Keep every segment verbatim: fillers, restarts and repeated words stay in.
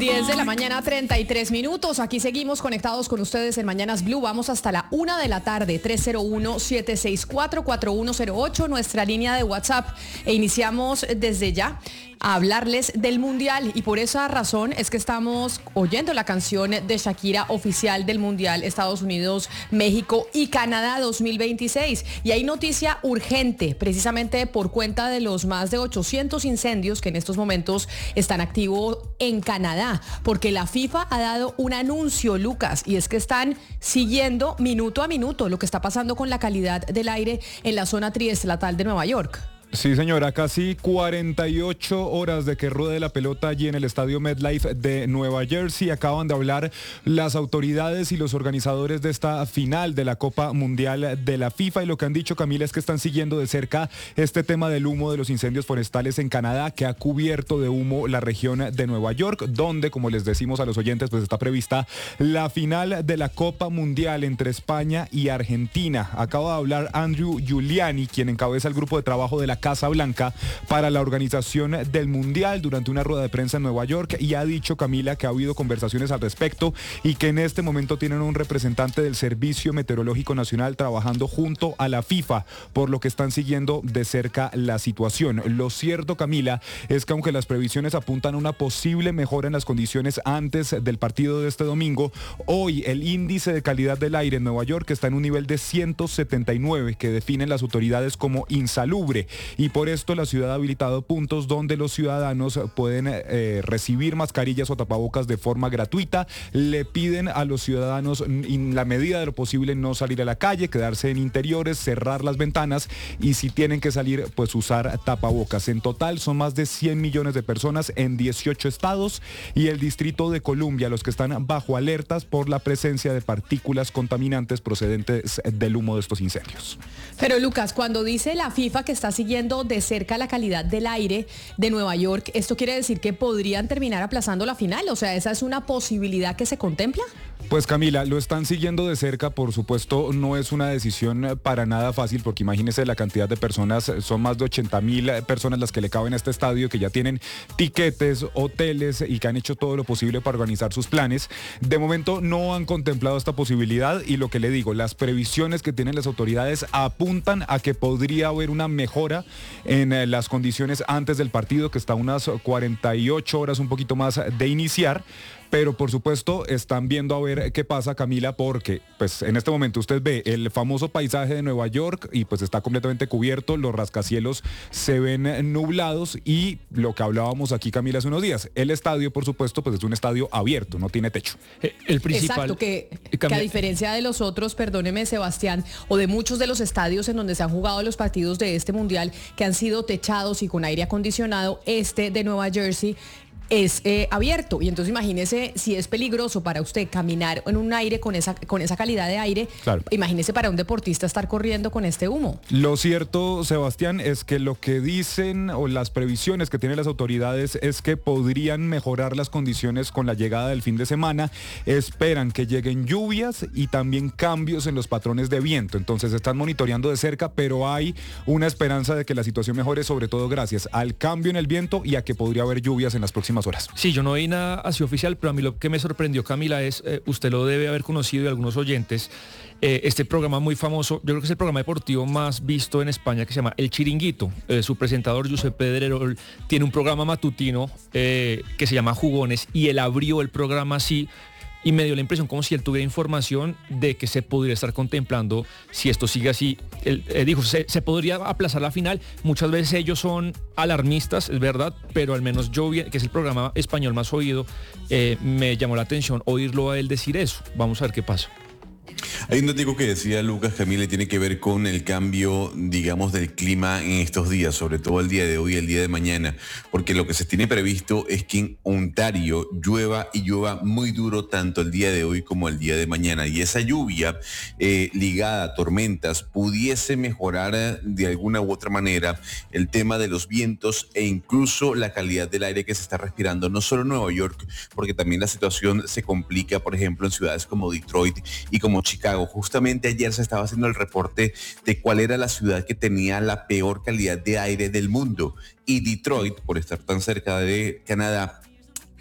diez de la mañana, treinta y tres minutos. Aquí seguimos conectados con ustedes en Mañanas Blue. Vamos hasta la una de la tarde, tres cero uno, siete seis cuatro, cuatro uno cero ocho, nuestra línea de WhatsApp. E iniciamos desde ya a hablarles del Mundial, y por esa razón es que estamos oyendo la canción de Shakira oficial del Mundial Estados Unidos, México y Canadá dos mil veintiséis. Y hay noticia urgente, precisamente por cuenta de los más de ochocientos incendios que en estos momentos están activos en Canadá, porque la FIFA ha dado un anuncio, Lucas, y es que están siguiendo minuto a minuto lo que está pasando con la calidad del aire en la zona triestatal de Nueva York. Sí, señora, casi cuarenta y ocho horas de que ruede la pelota allí en el estadio MetLife de Nueva Jersey. Acaban de hablar las autoridades y los organizadores de esta final de la Copa Mundial de la FIFA, y lo que han dicho, Camila, es que están siguiendo de cerca este tema del humo de los incendios forestales en Canadá, que ha cubierto de humo la región de Nueva York, donde, como les decimos a los oyentes, pues está prevista la final de la Copa Mundial entre España y Argentina. Acaba de hablar Andrew Giuliani, quien encabeza el grupo de trabajo de la Casa Blanca para la organización del Mundial, durante una rueda de prensa en Nueva York, y ha dicho, Camila, que ha habido conversaciones al respecto y que en este momento tienen un representante del Servicio Meteorológico Nacional trabajando junto a la FIFA, por lo que están siguiendo de cerca la situación. Lo cierto, Camila, es que aunque las previsiones apuntan a una posible mejora en las condiciones antes del partido de este domingo, hoy el índice de calidad del aire en Nueva York está en un nivel de ciento setenta y nueve, que definen las autoridades como insalubre. Y por esto la ciudad ha habilitado puntos donde los ciudadanos pueden eh, recibir mascarillas o tapabocas de forma gratuita. Le piden a los ciudadanos, en la medida de lo posible, no salir a la calle, quedarse en interiores, cerrar las ventanas, y si tienen que salir, pues usar tapabocas. En total son más de cien millones de personas en dieciocho estados y el Distrito de Columbia los que están bajo alertas por la presencia de partículas contaminantes procedentes del humo de estos incendios. Pero, Lucas, cuando dice la FIFA que está siguiendo de cerca la calidad del aire de Nueva York, ¿esto quiere decir que podrían terminar aplazando la final? O sea, ¿esa es una posibilidad que se contempla? Pues, Camila, lo están siguiendo de cerca. Por supuesto, no es una decisión para nada fácil, porque imagínese la cantidad de personas, son más de ochenta mil personas las que le caben a este estadio, que ya tienen tiquetes, hoteles y que han hecho todo lo posible para organizar sus planes. De momento no han contemplado esta posibilidad, y lo que le digo, las previsiones que tienen las autoridades apuntan a que podría haber una mejora en las condiciones antes del partido, que está a unas cuarenta y ocho horas, un poquito más de iniciar. Pero por supuesto están viendo a ver qué pasa, Camila, porque pues en este momento usted ve el famoso paisaje de Nueva York y pues está completamente cubierto, los rascacielos se ven nublados, y lo que hablábamos aquí, Camila, hace unos días, el estadio, por supuesto, pues es un estadio abierto, no tiene techo. El principal... Exacto, que, que a diferencia de los otros, perdóneme, Sebastián, o de muchos de los estadios en donde se han jugado los partidos de este Mundial, que han sido techados y con aire acondicionado, este de Nueva Jersey es eh, abierto, y entonces imagínese si es peligroso para usted caminar en un aire con esa, con esa calidad de aire. Claro. Imagínese para un deportista estar corriendo con este humo. Lo cierto, Sebastián, es que lo que dicen o las previsiones que tienen las autoridades es que podrían mejorar las condiciones con la llegada del fin de semana. Esperan que lleguen lluvias y también cambios en los patrones de viento. Entonces están monitoreando de cerca, pero hay una esperanza de que la situación mejore, sobre todo gracias al cambio en el viento y a que podría haber lluvias en las próximas horas. Sí, yo no vi nada así oficial, pero a mí lo que me sorprendió, Camila, es, eh, usted lo debe haber conocido, y algunos oyentes, eh, este programa muy famoso, yo creo que es el programa deportivo más visto en España, que se llama El Chiringuito. Eh, su presentador, Josep Pedrerol, tiene un programa matutino eh, que se llama Jugones, y él abrió el programa así, y me dio la impresión como si él tuviera información de que se podría estar contemplando, si esto sigue así. Él eh, dijo, se, se podría aplazar la final. Muchas veces ellos son alarmistas, es verdad, pero al menos yo, que es el programa español más oído, eh, me llamó la atención oírlo a él decir eso. Vamos a ver qué pasa. Hay un dato que decía Lucas, Camila, tiene que ver con el cambio, digamos, del clima en estos días, sobre todo el día de hoy y el día de mañana, porque lo que se tiene previsto es que en Ontario llueva y llueva muy duro tanto el día de hoy como el día de mañana, y esa lluvia eh, ligada a tormentas pudiese mejorar de alguna u otra manera el tema de los vientos e incluso la calidad del aire que se está respirando, no solo en Nueva York, porque también la situación se complica, por ejemplo, en ciudades como Detroit y como Chicago. Justamente ayer se estaba haciendo el reporte de cuál era la ciudad que tenía la peor calidad de aire del mundo, y Detroit, por estar tan cerca de Canadá,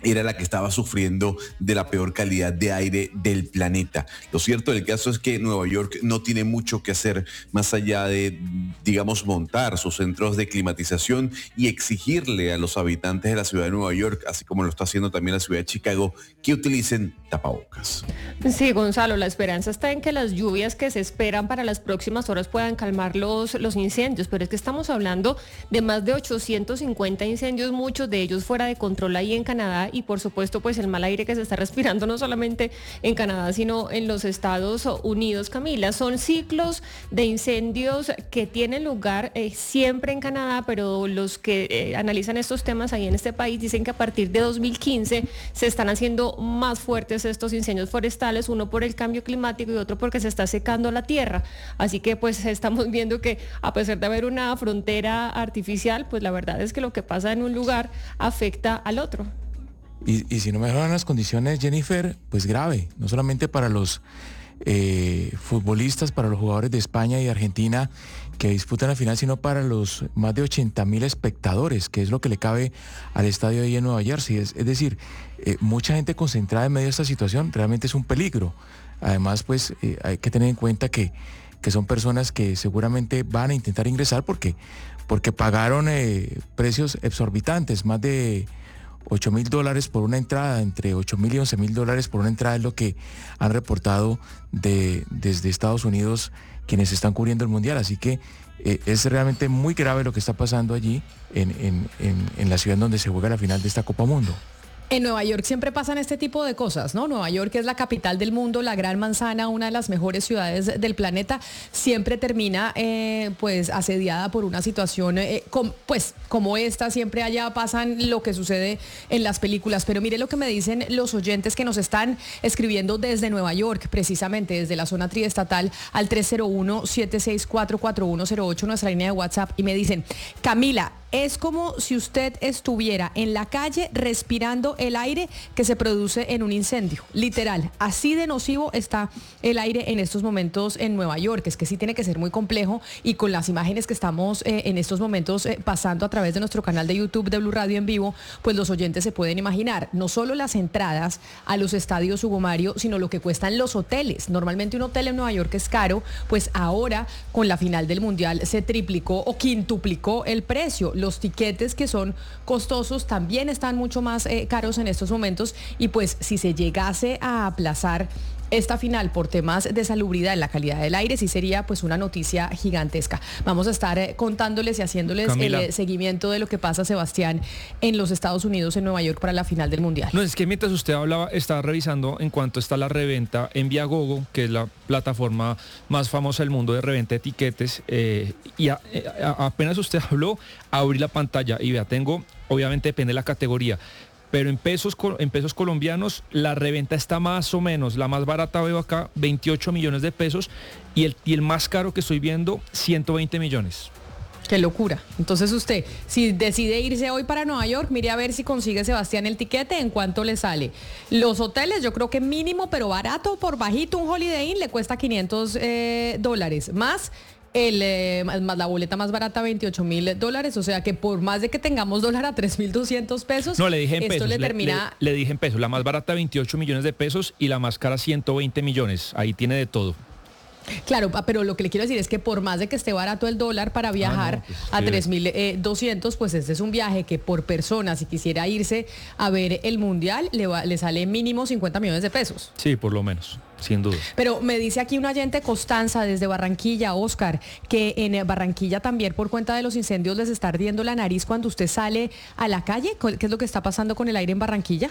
era la que estaba sufriendo de la peor calidad de aire del planeta. Lo cierto del caso es que Nueva York no tiene mucho que hacer más allá de, digamos, montar sus centros de climatización y exigirle a los habitantes de la ciudad de Nueva York, así como lo está haciendo también la ciudad de Chicago, que utilicen tapabocas. Sí, Gonzalo, la esperanza está en que las lluvias que se esperan para las próximas horas puedan calmar los, los incendios, pero es que estamos hablando de más de ochocientos cincuenta incendios, muchos de ellos fuera de control ahí en Canadá, y por supuesto pues el mal aire que se está respirando no solamente en Canadá sino en los Estados Unidos. Camila, son ciclos de incendios que tienen lugar eh, siempre en Canadá, pero los que eh, analizan estos temas ahí en este país dicen que a partir de dos mil quince se están haciendo más fuertes estos incendios forestales, uno por el cambio climático y otro porque se está secando la tierra. Así que pues estamos viendo que a pesar de haber una frontera artificial, pues la verdad es que lo que pasa en un lugar afecta al otro. Y, y si no mejoran las condiciones, Jennifer, pues grave, no solamente para los eh, futbolistas, para los jugadores de España y Argentina que disputan la final, sino para los más de ochenta mil espectadores, que es lo que le cabe al estadio ahí en Nueva Jersey. Es, es decir, eh, mucha gente concentrada en medio de esta situación, realmente es un peligro. Además, pues eh, hay que tener en cuenta que, que son personas que seguramente van a intentar ingresar porque, porque pagaron eh, precios exorbitantes, más de ocho mil dólares por una entrada, entre ocho mil y once mil dólares por una entrada es lo que han reportado de, desde Estados Unidos quienes están cubriendo el Mundial. Así que eh, es realmente muy grave lo que está pasando allí en, en, en, en la ciudad donde se juega la final de esta Copa Mundo. En Nueva York siempre pasan este tipo de cosas, ¿no? Nueva York es la capital del mundo, la gran manzana, una de las mejores ciudades del planeta, siempre termina eh, pues asediada por una situación eh, com, pues como esta, siempre allá pasan lo que sucede en las películas. Pero mire lo que me dicen los oyentes que nos están escribiendo desde Nueva York, precisamente desde la zona triestatal al tres cero uno, siete seis cuatro, cuatro uno cero ocho, nuestra línea de WhatsApp, y me dicen: Camila, es como si usted estuviera en la calle respirando el aire que se produce en un incendio. Literal, así de nocivo está el aire en estos momentos en Nueva York. Es que sí tiene que ser muy complejo, y con las imágenes que estamos eh, en estos momentos eh, pasando a través de nuestro canal de YouTube de Blue Radio en vivo, pues los oyentes se pueden imaginar no solo las entradas a los estadios, Hugo Mario, sino lo que cuestan los hoteles. Normalmente un hotel en Nueva York es caro, pues ahora con la final del Mundial se triplicó o quintuplicó el precio. Los tiquetes, que son costosos, también están mucho más eh, caros en estos momentos, y pues si se llegase a aplazar esta final por temas de salubridad en la calidad del aire, sí sería pues una noticia gigantesca. Vamos a estar eh, contándoles y haciéndoles Camila, el eh, seguimiento de lo que pasa, Sebastián, en los Estados Unidos, en Nueva York, para la final del Mundial. No, es que mientras usted hablaba, estaba revisando en cuanto está la reventa en Viagogo, que es la plataforma más famosa del mundo de reventa de tiquetes, eh, y a, a, apenas usted habló, abrí la pantalla y vea, tengo, obviamente depende de la categoría, pero en pesos, en pesos colombianos la reventa está más o menos, la más barata veo acá, veintiocho millones de pesos, y el, y el más caro que estoy viendo, ciento veinte millones. Qué locura. Entonces usted, si decide irse hoy para Nueva York, mire a ver si consigue, Sebastián, el tiquete, en cuánto le sale. Los hoteles, yo creo que mínimo, pero barato, por bajito, un Holiday Inn le cuesta quinientos eh, dólares, más El, eh, más la boleta más barata, veintiocho mil dólares, o sea que por más de que tengamos dólar a tres mil doscientos pesos, no, le dije en esto pesos, le le, termina... Le, le dije en pesos, la más barata veintiocho millones de pesos y la más cara ciento veinte millones, ahí tiene de todo. Claro, pero lo que le quiero decir es que por más de que esté barato el dólar para viajar ah, no, pues, a sí. tres mil doscientos, pues este es un viaje que por persona, si quisiera irse a ver el Mundial, le, va, le sale mínimo cincuenta millones de pesos. Sí, por lo menos. Sin duda. Pero me dice aquí un oyente, Constanza, desde Barranquilla, Oscar, que en Barranquilla también por cuenta de los incendios les está ardiendo la nariz cuando usted sale a la calle. ¿Qué es lo que está pasando con el aire en Barranquilla?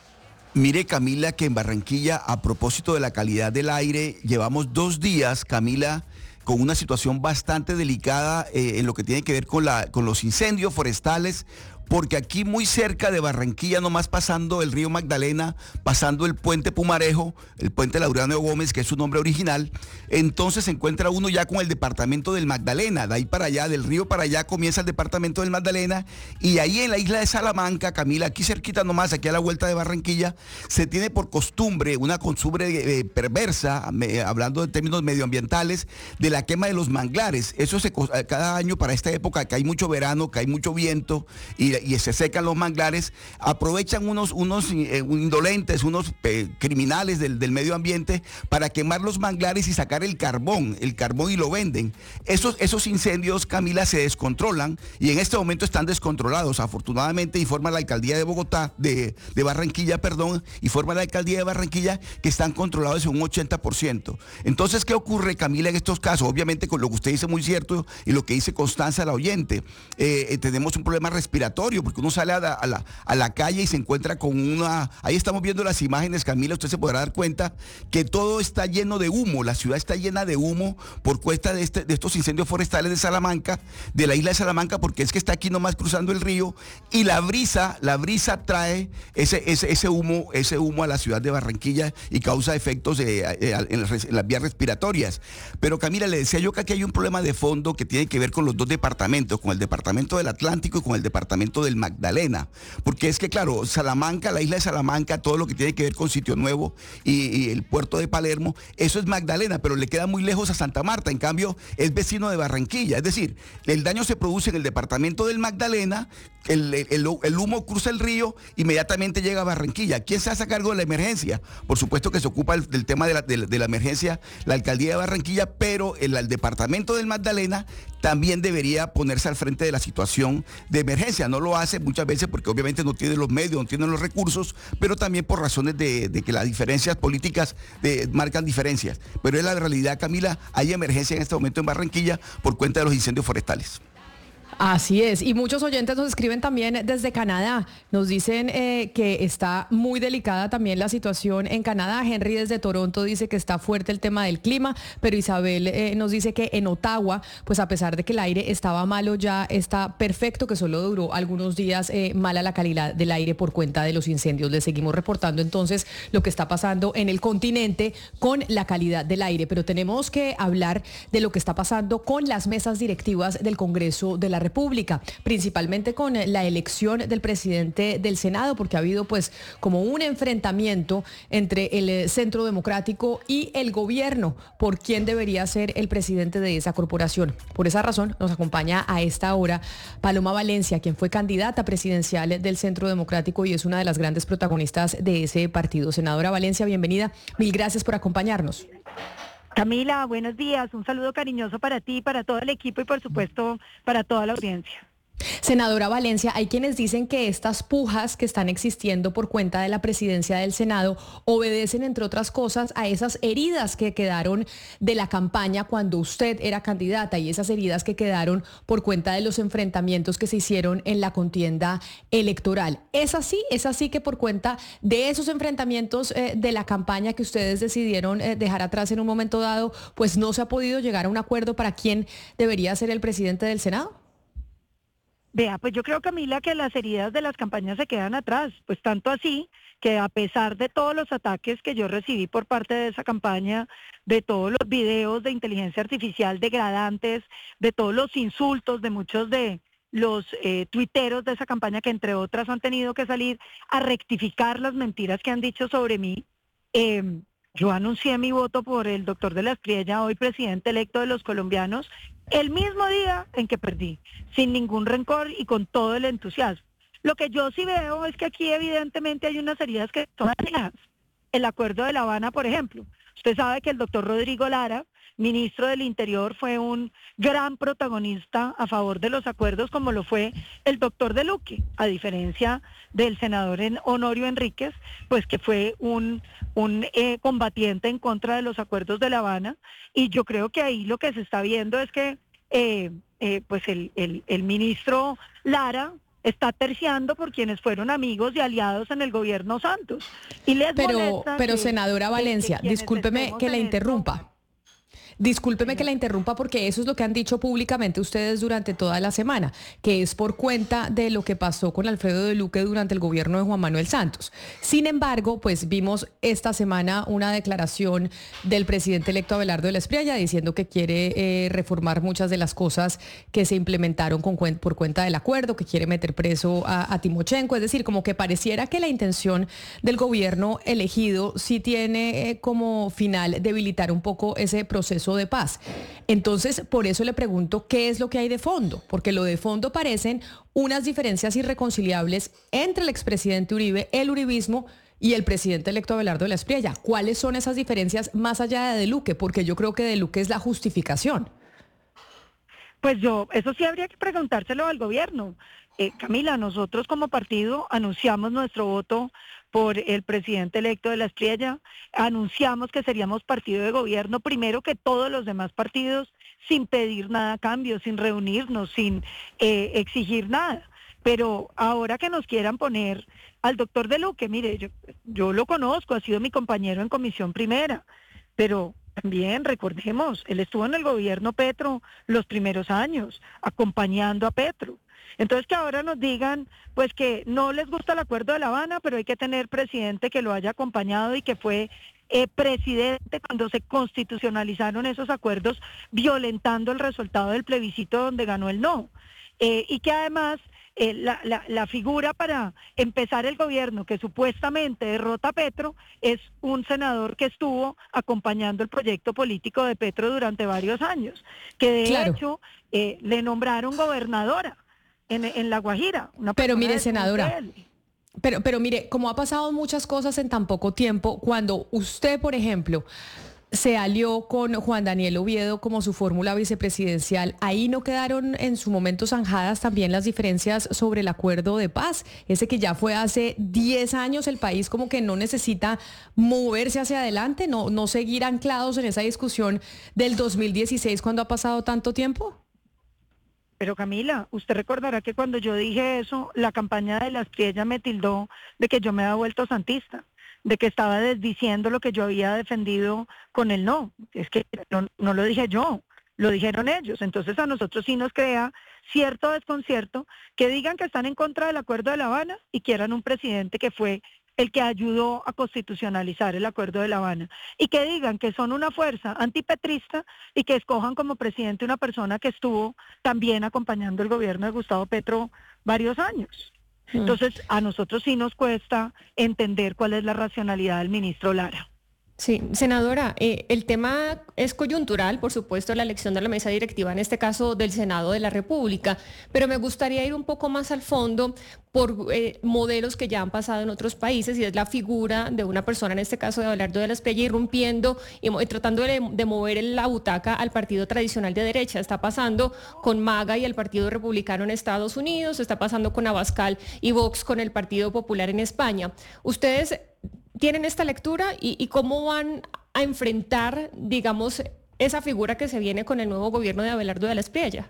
Mire, Camila, que en Barranquilla, a propósito de la calidad del aire, llevamos dos días, Camila, con una situación bastante delicada eh, en lo que tiene que ver con, la, con los incendios forestales, porque aquí muy cerca de Barranquilla, nomás pasando el río Magdalena, pasando el puente Pumarejo, el puente Laureano Gómez, que es su nombre original, entonces se encuentra uno ya con el departamento del Magdalena, de ahí para allá, del río para allá comienza el departamento del Magdalena, y ahí en la isla de Salamanca, Camila, aquí cerquita nomás, aquí a la vuelta de Barranquilla, se tiene por costumbre, una costumbre eh, perversa, me, hablando de términos medioambientales, de la quema de los manglares. Eso se cada año para esta época, que hay mucho verano, que hay mucho viento, y y, y se secan los manglares, aprovechan unos, unos eh, indolentes, unos eh, criminales del, del medio ambiente para quemar los manglares y sacar el carbón, el carbón y lo venden. Esos, esos incendios, Camila, se descontrolan y en este momento están descontrolados. Afortunadamente informa la alcaldía de Bogotá, de, de Barranquilla, perdón, informa la alcaldía de Barranquilla que están controlados en un ochenta por ciento. Entonces, ¿qué ocurre, Camila, en estos casos? Obviamente con lo que usted dice muy cierto y lo que dice Constanza, la oyente, eh, eh, tenemos un problema respiratorio porque uno sale a la, a, la, a la calle y se encuentra con una... Ahí estamos viendo las imágenes, Camila, usted se podrá dar cuenta que todo está lleno de humo, la ciudad está llena de humo por cuenta de, este, de estos incendios forestales de Salamanca, de la isla de Salamanca, porque es que está aquí nomás cruzando el río y la brisa, la brisa trae ese, ese, ese humo, ese humo a la ciudad de Barranquilla y causa efectos de, eh, en, las, en las vías respiratorias. Pero Camila, le decía yo que aquí hay un problema de fondo que tiene que ver con los dos departamentos, con el departamento del Atlántico y con el departamento del Magdalena, porque es que claro, Salamanca, la isla de Salamanca, todo lo que tiene que ver con Sitio Nuevo y, y el puerto de Palermo, eso es Magdalena, pero le queda muy lejos a Santa Marta, en cambio es vecino de Barranquilla, es decir, el daño se produce en el departamento del Magdalena, el, el, el humo cruza el río, inmediatamente llega a Barranquilla. ¿Quién se hace cargo de la emergencia? Por supuesto que se ocupa el, del tema de la, de, de la emergencia la alcaldía de Barranquilla, pero el, el departamento del Magdalena también debería ponerse al frente de la situación de emergencia. No lo hace muchas veces porque obviamente no tiene los medios, no tiene los recursos, pero también por razones de, de que las diferencias políticas de, marcan diferencias. Pero es la realidad, Camila, hay emergencia en este momento en Barranquilla por cuenta de los incendios forestales. Así es, y muchos oyentes nos escriben también desde Canadá, nos dicen eh, que está muy delicada también la situación en Canadá. Henry desde Toronto dice que está fuerte el tema del clima, pero Isabel eh, nos dice que en Ottawa, pues a pesar de que el aire estaba malo, ya está perfecto, que solo duró algunos días eh, mala la calidad del aire por cuenta de los incendios. Le seguimos reportando entonces lo que está pasando en el continente con la calidad del aire, pero tenemos que hablar de lo que está pasando con las mesas directivas del Congreso de la República, principalmente con la elección del presidente del Senado, porque ha habido pues como un enfrentamiento entre el Centro Democrático y el gobierno por quién debería ser el presidente de esa corporación. Por esa razón nos acompaña a esta hora Paloma Valencia, quien fue candidata presidencial del Centro Democrático y es una de las grandes protagonistas de ese partido. Senadora Valencia, bienvenida. Mil gracias por acompañarnos. Camila, buenos días. Un saludo cariñoso para ti, para todo el equipo y por supuesto para toda la audiencia. Senadora Valencia, hay quienes dicen que estas pujas que están existiendo por cuenta de la presidencia del Senado obedecen, entre otras cosas, a esas heridas que quedaron de la campaña cuando usted era candidata y esas heridas que quedaron por cuenta de los enfrentamientos que se hicieron en la contienda electoral. ¿Es así? ¿Es así que por cuenta de esos enfrentamientos eh, de la campaña que ustedes decidieron eh, dejar atrás en un momento dado, pues no se ha podido llegar a un acuerdo para quién debería ser el presidente del Senado? Vea, pues yo creo, Camila, que las heridas de las campañas se quedan atrás, pues tanto así que a pesar de todos los ataques que yo recibí por parte de esa campaña, de todos los videos de inteligencia artificial degradantes, de todos los insultos de muchos de los eh, tuiteros de esa campaña que entre otras han tenido que salir a rectificar las mentiras que han dicho sobre mí, eh, yo anuncié mi voto por el doctor de la Espriella, hoy presidente electo de los colombianos, el mismo día en que perdí, sin ningún rencor y con todo el entusiasmo. Lo que yo sí veo es que aquí evidentemente hay unas heridas que son dañadas. El acuerdo de La Habana, por ejemplo. Usted sabe que el doctor Rodrigo Lara, ministro del Interior, fue un gran protagonista a favor de los acuerdos, como lo fue el doctor de Luque, a diferencia del senador Honorio Enríquez, pues que fue un, un eh, combatiente en contra de los acuerdos de La Habana, y yo creo que ahí lo que se está viendo es que eh, eh, pues el, el, el ministro Lara está terciando por quienes fueron amigos y aliados en el gobierno Santos. Y les pero, pero que, senadora Valencia, que discúlpeme que la interrumpa. Esto, Discúlpeme que la interrumpa porque eso es lo que han dicho públicamente ustedes durante toda la semana, que es por cuenta de lo que pasó con Alfredo de Luque durante el gobierno de Juan Manuel Santos. Sin embargo, pues vimos esta semana una declaración del presidente electo Abelardo de la Espriella diciendo que quiere eh, reformar muchas de las cosas que se implementaron con, por cuenta del acuerdo, que quiere meter preso a, a Timochenko, es decir, como que pareciera que la intención del gobierno elegido sí tiene eh, como final debilitar un poco ese proceso proceso de paz. Entonces, por eso le pregunto qué es lo que hay de fondo, porque lo de fondo parecen unas diferencias irreconciliables entre el expresidente Uribe, el uribismo y el presidente electo Abelardo de la Espriella. ¿Cuáles son esas diferencias más allá de De Luque? Porque yo creo que De Luque es la justificación. Pues yo, eso sí habría que preguntárselo al gobierno. Eh, Camila, nosotros como partido anunciamos nuestro voto por el presidente electo de la Espriella, anunciamos que seríamos partido de gobierno primero que todos los demás partidos, sin pedir nada a cambio, sin reunirnos, sin eh, exigir nada. Pero ahora que nos quieran poner al doctor De Luque, mire, yo, yo lo conozco, ha sido mi compañero en comisión primera, pero también recordemos, él estuvo en el gobierno Petro los primeros años, acompañando a Petro. Entonces que ahora nos digan, pues que no les gusta el acuerdo de La Habana, pero hay que tener presidente que lo haya acompañado y que fue eh, presidente cuando se constitucionalizaron esos acuerdos, violentando el resultado del plebiscito donde ganó el no. Eh, y que además eh, la, la, la figura para empezar el gobierno que supuestamente derrota a Petro es un senador que estuvo acompañando el proyecto político de Petro durante varios años, que de Claro. hecho eh, le nombraron gobernadora en, en La Guajira. Una Pero persona mire, de senadora, Punta del- Pero, pero mire, como ha pasado muchas cosas en tan poco tiempo, cuando usted, por ejemplo, se alió con Juan Daniel Oviedo como su fórmula vicepresidencial, ahí no quedaron en su momento zanjadas también las diferencias sobre el acuerdo de paz, ese que ya fue hace diez años. El país como que no necesita moverse hacia adelante, no, no seguir anclados en esa discusión del dos mil dieciséis cuando ha pasado tanto tiempo. Pero Camila, usted recordará que cuando yo dije eso, la campaña de la Espriella me tildó de que yo me había vuelto santista, de que estaba desdiciendo lo que yo había defendido con el no. Es que no, no lo dije yo, lo dijeron ellos. Entonces a nosotros sí nos crea cierto desconcierto que digan que están en contra del acuerdo de La Habana y quieran un presidente que fue el que ayudó a constitucionalizar el acuerdo de La Habana, y que digan que son una fuerza antipetrista y que escojan como presidente una persona que estuvo también acompañando el gobierno de Gustavo Petro varios años. Entonces, a nosotros sí nos cuesta entender cuál es la racionalidad del ministro Lara. Sí, senadora, eh, el tema es coyuntural, por supuesto, la elección de la mesa directiva, en este caso del Senado de la República, pero me gustaría ir un poco más al fondo por eh, modelos que ya han pasado en otros países, y es la figura de una persona, en este caso de Abelardo de la Espriella, irrumpiendo y, y tratando de, de mover la butaca al partido tradicional de derecha. Está pasando con MAGA y el Partido Republicano en Estados Unidos, está pasando con Abascal y Vox con el Partido Popular en España. Ustedes tienen esta lectura y, y cómo van a enfrentar, digamos, esa figura que se viene con el nuevo gobierno de Abelardo de la Espriella.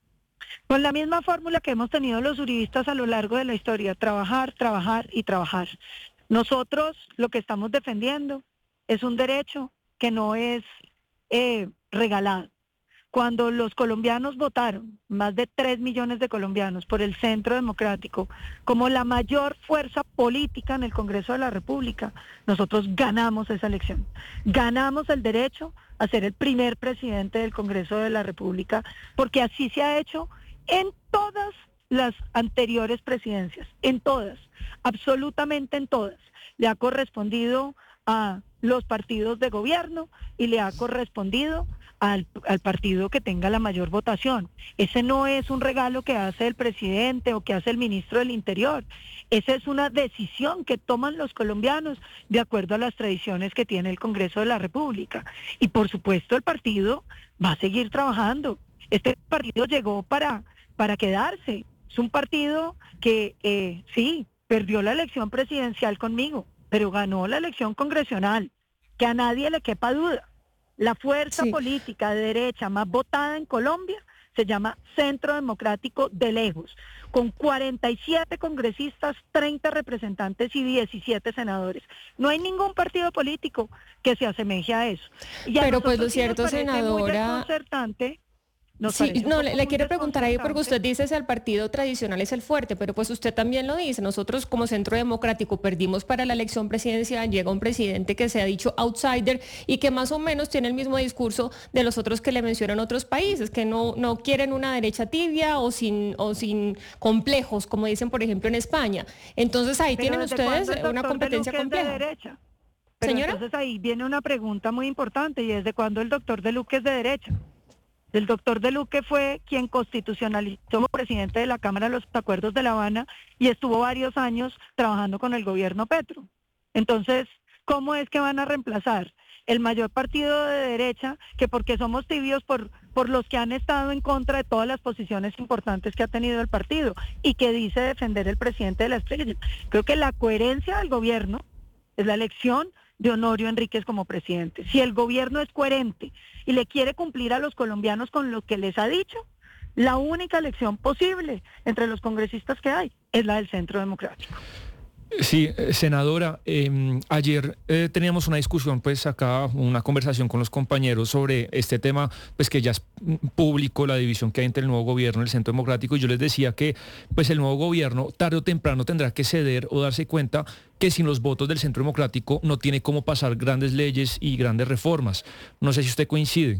Con la misma fórmula que hemos tenido los uribistas a lo largo de la historia: trabajar, trabajar y trabajar. Nosotros lo que estamos defendiendo es un derecho que no es eh, regalado. Cuando los colombianos votaron, más de tres millones de colombianos, por el Centro Democrático, como la mayor fuerza política en el Congreso de la República, nosotros ganamos esa elección. Ganamos el derecho a ser el primer presidente del Congreso de la República, porque así se ha hecho en todas las anteriores presidencias, en todas, absolutamente en todas. Le ha correspondido a los partidos de gobierno y le ha correspondido Al, al partido que tenga la mayor votación. Ese no es un regalo que hace el presidente o que hace el ministro del Interior. Esa es una decisión que toman los colombianos de acuerdo a las tradiciones que tiene el Congreso de la República. Y por supuesto el partido va a seguir trabajando. Este partido llegó para, para quedarse. Es un partido que eh, sí, perdió la elección presidencial conmigo, pero ganó la elección congresional, que a nadie le quepa duda. La fuerza Sí. política de derecha más votada en Colombia se llama Centro Democrático de lejos, con cuarenta y siete congresistas, treinta representantes y diecisiete senadores. No hay ningún partido político que se asemeje a eso. Y a Pero pues nosotros lo sí nos cierto, parece muy senadora... desconcertante. Nos Sí, parece un no, poco le, le muy quiero preguntar ahí porque usted desconcertante. dice que el partido tradicional es el fuerte, pero pues usted también lo dice, nosotros como Centro Democrático perdimos para la elección presidencial, llega un presidente que se ha dicho outsider y que más o menos tiene el mismo discurso de los otros que le mencionan otros países, que no, no quieren una derecha tibia o sin, o sin complejos, como dicen por ejemplo en España. Entonces ahí Pero tienen ¿desde ustedes cuándo el una doctor competencia de Luque es de compleja. derecha? Pero Señora. entonces ahí viene una pregunta muy importante y es de cuándo el doctor De Luque es de derecha. El doctor De Luque fue quien constitucionalizó como presidente de la Cámara de los Acuerdos de La Habana y estuvo varios años trabajando con el gobierno Petro. Entonces, ¿cómo es que van a reemplazar el mayor partido de derecha, que porque somos tibios por, por los que han estado en contra de todas las posiciones importantes que ha tenido el partido y que dice defender el presidente de la Estrella? Creo que la coherencia del gobierno es la elección de Honorio Enríquez como presidente. Si el gobierno es coherente y le quiere cumplir a los colombianos con lo que les ha dicho, la única elección posible entre los congresistas que hay es la del Centro Democrático. Sí, senadora, eh, ayer eh, teníamos una discusión, pues acá, una conversación con los compañeros sobre este tema, pues que ya es público, la división que hay entre el nuevo gobierno y el Centro Democrático, y yo les decía que pues el nuevo gobierno tarde o temprano tendrá que ceder o darse cuenta que sin los votos del Centro Democrático no tiene cómo pasar grandes leyes y grandes reformas. No sé si usted coincide.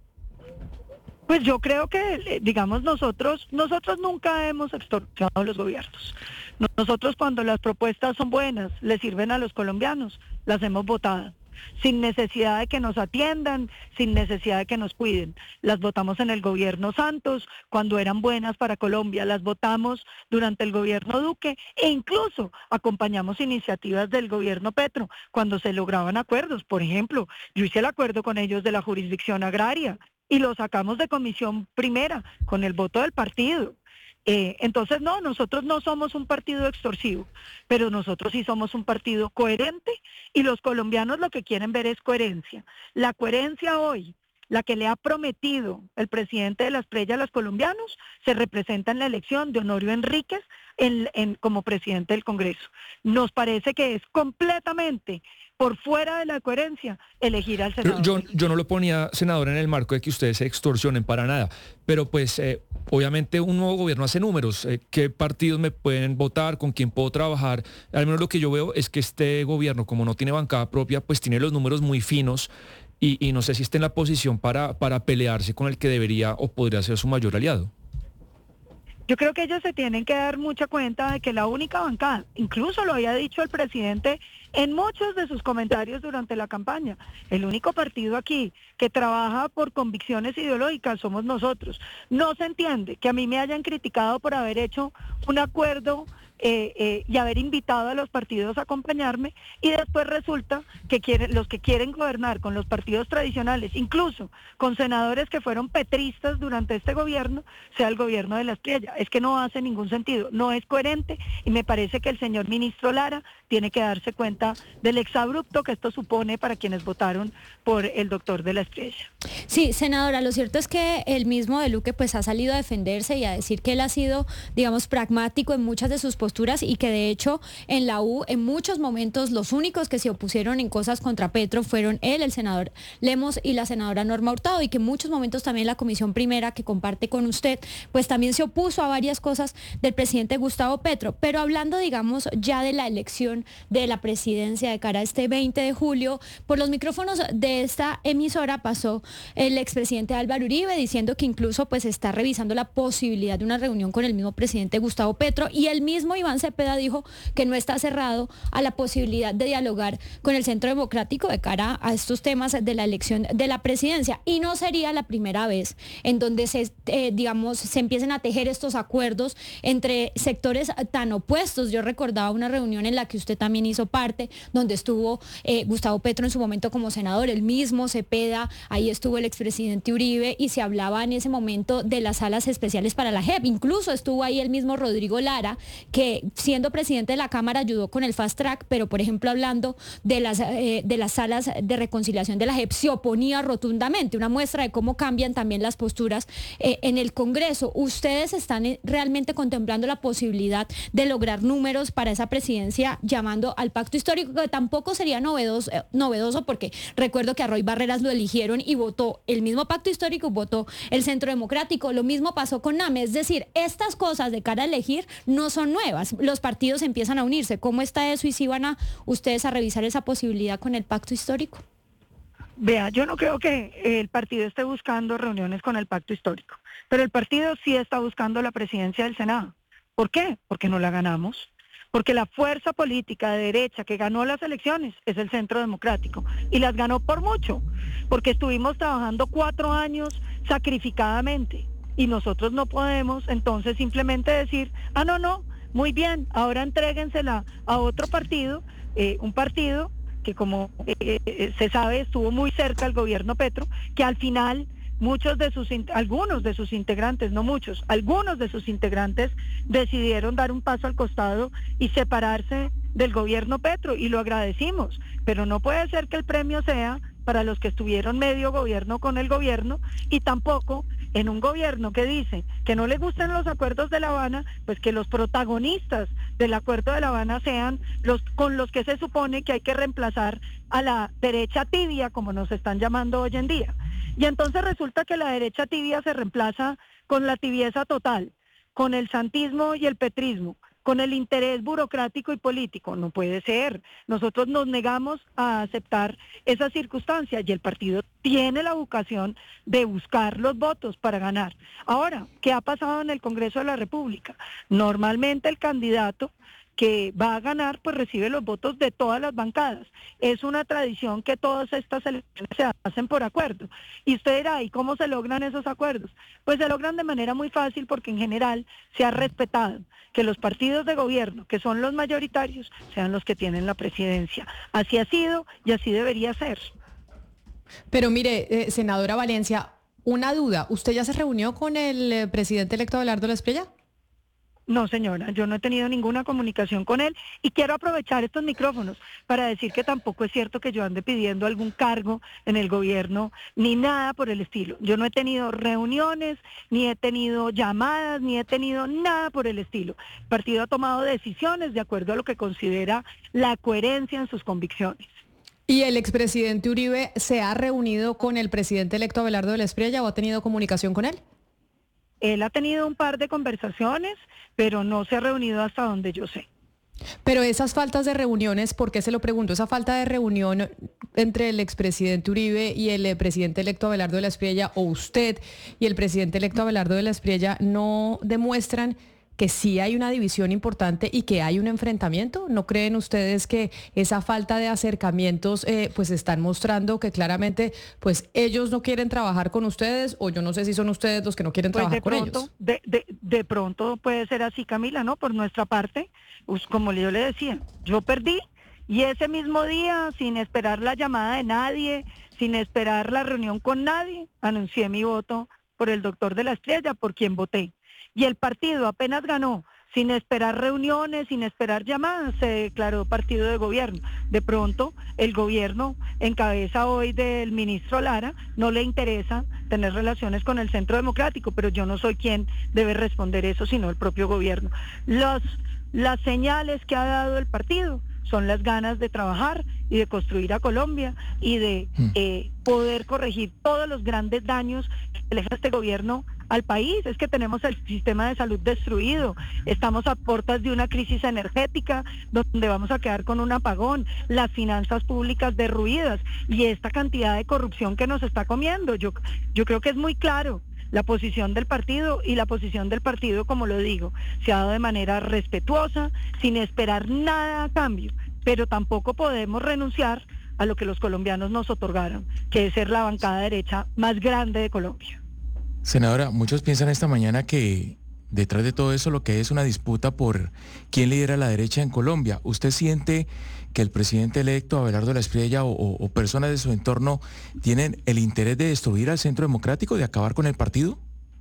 Pues yo creo que, digamos, nosotros nosotros nunca hemos extorsionado a los gobiernos. Nosotros cuando las propuestas son buenas, le sirven a los colombianos, las hemos votado, sin necesidad de que nos atiendan, sin necesidad de que nos cuiden. Las votamos en el gobierno Santos, cuando eran buenas para Colombia, las votamos durante el gobierno Duque e incluso acompañamos iniciativas del gobierno Petro cuando se lograban acuerdos. Por ejemplo, yo hice el acuerdo con ellos de la jurisdicción agraria y lo sacamos de comisión primera con el voto del partido. Eh, entonces, no, nosotros no somos un partido extorsivo, pero nosotros sí somos un partido coherente y los colombianos lo que quieren ver es coherencia. La coherencia hoy, la que le ha prometido el presidente de la Estrella a los colombianos, se representa en la elección de Honorio Enríquez en, en, como presidente del Congreso. Nos parece que es completamente por fuera de la coherencia elegir al senador. Yo, yo no lo ponía, senador, en el marco de que ustedes se extorsionen para nada, pero pues eh, obviamente un nuevo gobierno hace números. Eh, ¿Qué partidos me pueden votar? ¿Con quién puedo trabajar? Al menos lo que yo veo es que este gobierno, como no tiene bancada propia, pues tiene los números muy finos y, y no sé si está en la posición para, para pelearse con el que debería o podría ser su mayor aliado. Yo creo que ellos se tienen que dar mucha cuenta de que la única bancada, incluso lo había dicho el presidente en muchos de sus comentarios durante la campaña, el único partido aquí que trabaja por convicciones ideológicas somos nosotros. No se entiende que a mí me hayan criticado por haber hecho un acuerdo Eh, eh, y haber invitado a los partidos a acompañarme y después resulta que quieren, los que quieren gobernar con los partidos tradicionales, incluso con senadores que fueron petristas durante este gobierno, sea el gobierno de la Estrella. Es que no hace ningún sentido, no es coherente y me parece que el señor ministro Lara tiene que darse cuenta del exabrupto que esto supone para quienes votaron por el doctor de la Estrella. Sí, senadora, lo cierto es que el mismo De Luque pues ha salido a defenderse y a decir que él ha sido, digamos, pragmático en muchas de sus posturas y que de hecho en la U en muchos momentos los únicos que se opusieron en cosas contra Petro fueron él, el senador Lemos y la senadora Norma Hurtado, y que en muchos momentos también la comisión primera que comparte con usted pues también se opuso a varias cosas del presidente Gustavo Petro. Pero hablando, digamos, ya de la elección de la presidencia de cara a este veinte de julio, por los micrófonos de esta emisora pasó el expresidente Álvaro Uribe diciendo que incluso pues está revisando la posibilidad de una reunión con el mismo presidente Gustavo Petro, y el mismo Iván Cepeda dijo que no está cerrado a la posibilidad de dialogar con el Centro Democrático de cara a estos temas de la elección de la presidencia. Y no sería la primera vez en donde se, eh, digamos, se empiecen a tejer estos acuerdos entre sectores tan opuestos. Yo recordaba una reunión en la que usted también hizo parte, donde estuvo eh, Gustavo Petro en su momento como senador, el mismo Cepeda, ahí estuvo el expresidente Uribe y se hablaba en ese momento de las salas especiales para la J E P. Incluso estuvo ahí el mismo Rodrigo Lara, que siendo presidente de la Cámara ayudó con el fast track, pero por ejemplo hablando de las, eh, de las salas de reconciliación de la J E P se oponía rotundamente, una muestra de cómo cambian también las posturas eh, en el Congreso. ¿Ustedes están realmente contemplando la posibilidad de lograr números para esa presidencia llamando al pacto histórico, que tampoco sería novedoso, eh, novedoso porque recuerdo que a Roy Barreras lo eligieron y votó el mismo pacto histórico, votó el Centro Democrático, lo mismo pasó con NAME? Es decir, estas cosas de cara a elegir no son nuevas, los partidos empiezan a unirse. ¿Cómo está eso y si van a ustedes a revisar esa posibilidad con el pacto histórico? Vea, yo no creo que el partido esté buscando reuniones con el pacto histórico, pero el partido sí está buscando la presidencia del Senado. ¿Por qué? Porque no la ganamos, porque la fuerza política de derecha que ganó las elecciones es el Centro Democrático, y las ganó por mucho, porque estuvimos trabajando cuatro años sacrificadamente, y nosotros no podemos entonces simplemente decir, ah, no, no, muy bien, ahora entréguensela a otro partido, eh, un partido que como eh, se sabe estuvo muy cerca al gobierno Petro, que al final muchos de sus, algunos de sus integrantes, no muchos, algunos de sus integrantes decidieron dar un paso al costado y separarse del gobierno Petro, y lo agradecimos, pero no puede ser que el premio sea para los que estuvieron medio gobierno con el gobierno, y tampoco en un gobierno que dice que no le gustan los acuerdos de La Habana, pues que los protagonistas del acuerdo de La Habana sean los con los que se supone que hay que reemplazar a la derecha tibia, como nos están llamando hoy en día. Y entonces resulta que la derecha tibia se reemplaza con la tibieza total, con el santismo y el petrismo, con el interés burocrático y político. No puede ser. Nosotros nos negamos a aceptar esa circunstancia, y el partido tiene la vocación de buscar los votos para ganar. Ahora, ¿qué ha pasado en el Congreso de la República? Normalmente el candidato que va a ganar, pues recibe los votos de todas las bancadas. Es una tradición que todas estas elecciones se hacen por acuerdo. Y usted dirá, ¿y cómo se logran esos acuerdos? Pues se logran de manera muy fácil, porque en general se ha respetado que los partidos de gobierno, que son los mayoritarios, sean los que tienen la presidencia. Así ha sido y así debería ser. Pero mire, eh, senadora Valencia, una duda. ¿Usted ya se reunió con el eh, presidente electo Abelardo Espriella? No, señora, yo no he tenido ninguna comunicación con él, y quiero aprovechar estos micrófonos para decir que tampoco es cierto que yo ande pidiendo algún cargo en el gobierno, ni nada por el estilo. Yo no he tenido reuniones, ni he tenido llamadas, ni he tenido nada por el estilo. El partido ha tomado decisiones de acuerdo a lo que considera la coherencia en sus convicciones. ¿Y el expresidente Uribe se ha reunido con el presidente electo Abelardo Espriella o ha tenido comunicación con él? Él ha tenido un par de conversaciones, pero no se ha reunido hasta donde yo sé. Pero esas faltas de reuniones, ¿por qué se lo pregunto? Esa falta de reunión entre el expresidente Uribe y el presidente electo Abelardo Espriella, o usted y el presidente electo Abelardo Espriella, ¿no demuestran que sí hay una división importante y que hay un enfrentamiento? ¿No creen ustedes que esa falta de acercamientos eh, pues están mostrando que claramente pues ellos no quieren trabajar con ustedes, o yo no sé si son ustedes los que no quieren pues trabajar de con pronto, ellos? De, de, de pronto puede ser así, Camila, ¿no? Por nuestra parte, pues como yo le decía, yo perdí, y ese mismo día, sin esperar la llamada de nadie, sin esperar la reunión con nadie, anuncié mi voto por el doctor de la Espriella, por quien voté. Y el partido apenas ganó, sin esperar reuniones, sin esperar llamadas, se declaró partido de gobierno. De pronto, el gobierno, en cabeza hoy del ministro Lara, no le interesa tener relaciones con el Centro Democrático, pero yo no soy quien debe responder eso, sino el propio gobierno. Los, las señales que ha dado el partido son las ganas de trabajar y de construir a Colombia y de eh, poder corregir todos los grandes daños que le deja este gobierno al país. Es que tenemos el sistema de salud destruido, estamos a puertas de una crisis energética donde vamos a quedar con un apagón, las finanzas públicas derruidas y esta cantidad de corrupción que nos está comiendo. Yo, yo creo que es muy claro la posición del partido, y la posición del partido, como lo digo, se ha dado de manera respetuosa, sin esperar nada a cambio, pero tampoco podemos renunciar a lo que los colombianos nos otorgaron, que es ser la bancada derecha más grande de Colombia. Senadora, muchos piensan esta mañana que detrás de todo eso lo que es una disputa por quién lidera la derecha en Colombia. ¿Usted siente que el presidente electo, Abelardo Espriella, o, o, o personas de su entorno tienen el interés de destruir al Centro Democrático, de acabar con el partido?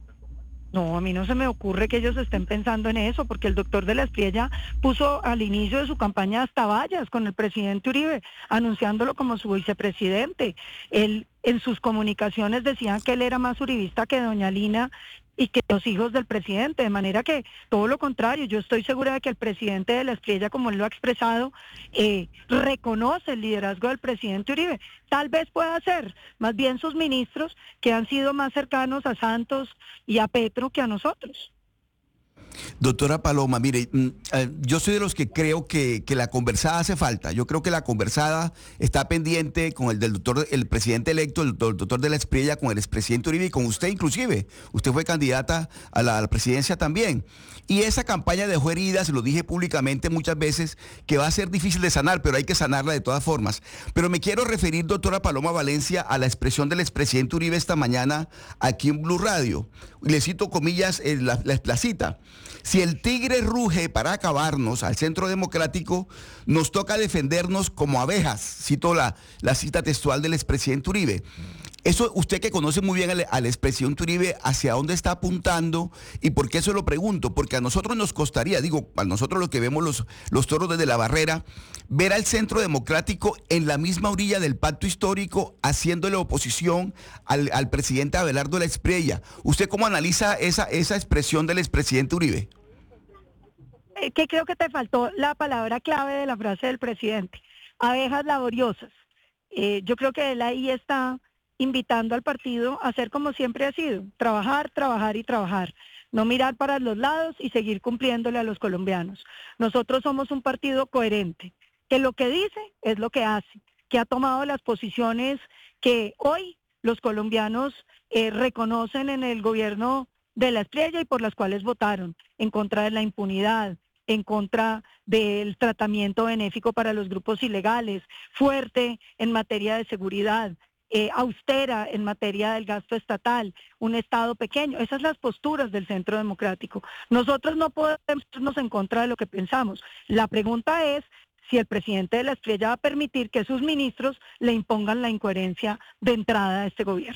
No, a mí no se me ocurre que ellos estén pensando en eso, porque el doctor de la Espriella puso al inicio de su campaña hasta vallas con el presidente Uribe, anunciándolo como su vicepresidente. Él, en sus comunicaciones decían que él era más uribista que doña Lina y que los hijos del presidente, de manera que todo lo contrario, yo estoy segura de que el presidente de la Espriella, como él lo ha expresado, eh, reconoce el liderazgo del presidente Uribe. Tal vez pueda ser más bien sus ministros, que han sido más cercanos a Santos y a Petro que a nosotros. Doctora Paloma, mire, yo soy de los que creo que, que la conversada hace falta. Yo creo que la conversada está pendiente con el del doctor, el presidente electo, el doctor de la Espriella, con el expresidente Uribe y con usted inclusive. Usted fue candidata a la, a la presidencia también. Y esa campaña dejó heridas, lo dije públicamente muchas veces, que va a ser difícil de sanar, pero hay que sanarla de todas formas. Pero me quiero referir, doctora Paloma Valencia, a la expresión del expresidente Uribe esta mañana aquí en Blue Radio. Le cito comillas, eh, la, la, la cita. Si el tigre ruge para acabarnos al Centro Democrático, nos toca defendernos como abejas. Cito la, la cita textual del expresidente Uribe. Eso, usted que conoce muy bien al, al expresidente Uribe, ¿hacia dónde está apuntando? ¿Y por qué eso lo pregunto? Porque a nosotros nos costaría, digo, a nosotros los que vemos los, los toros desde la barrera, ver al Centro Democrático en la misma orilla del pacto histórico, haciéndole oposición al, al presidente Abelardo de la Espriella. ¿Usted cómo analiza esa, esa expresión del expresidente Uribe? Eh, que creo que te faltó la palabra clave de la frase del presidente, abejas laboriosas. Eh, yo creo que él ahí está invitando al partido a hacer como siempre ha sido, trabajar, trabajar y trabajar, no mirar para los lados y seguir cumpliéndole a los colombianos. Nosotros somos un partido coherente, que lo que dice es lo que hace, que ha tomado las posiciones que hoy los colombianos eh, reconocen en el gobierno de la Espriella y por las cuales votaron, en contra de la impunidad, en contra del tratamiento benéfico para los grupos ilegales, fuerte en materia de seguridad, Eh, austera en materia del gasto estatal, un Estado pequeño. Esas son las posturas del Centro Democrático. Nosotros no podemos irnos en contra de lo que pensamos. La pregunta es si el presidente de la Espriella va a permitir que sus ministros le impongan la incoherencia de entrada a este gobierno.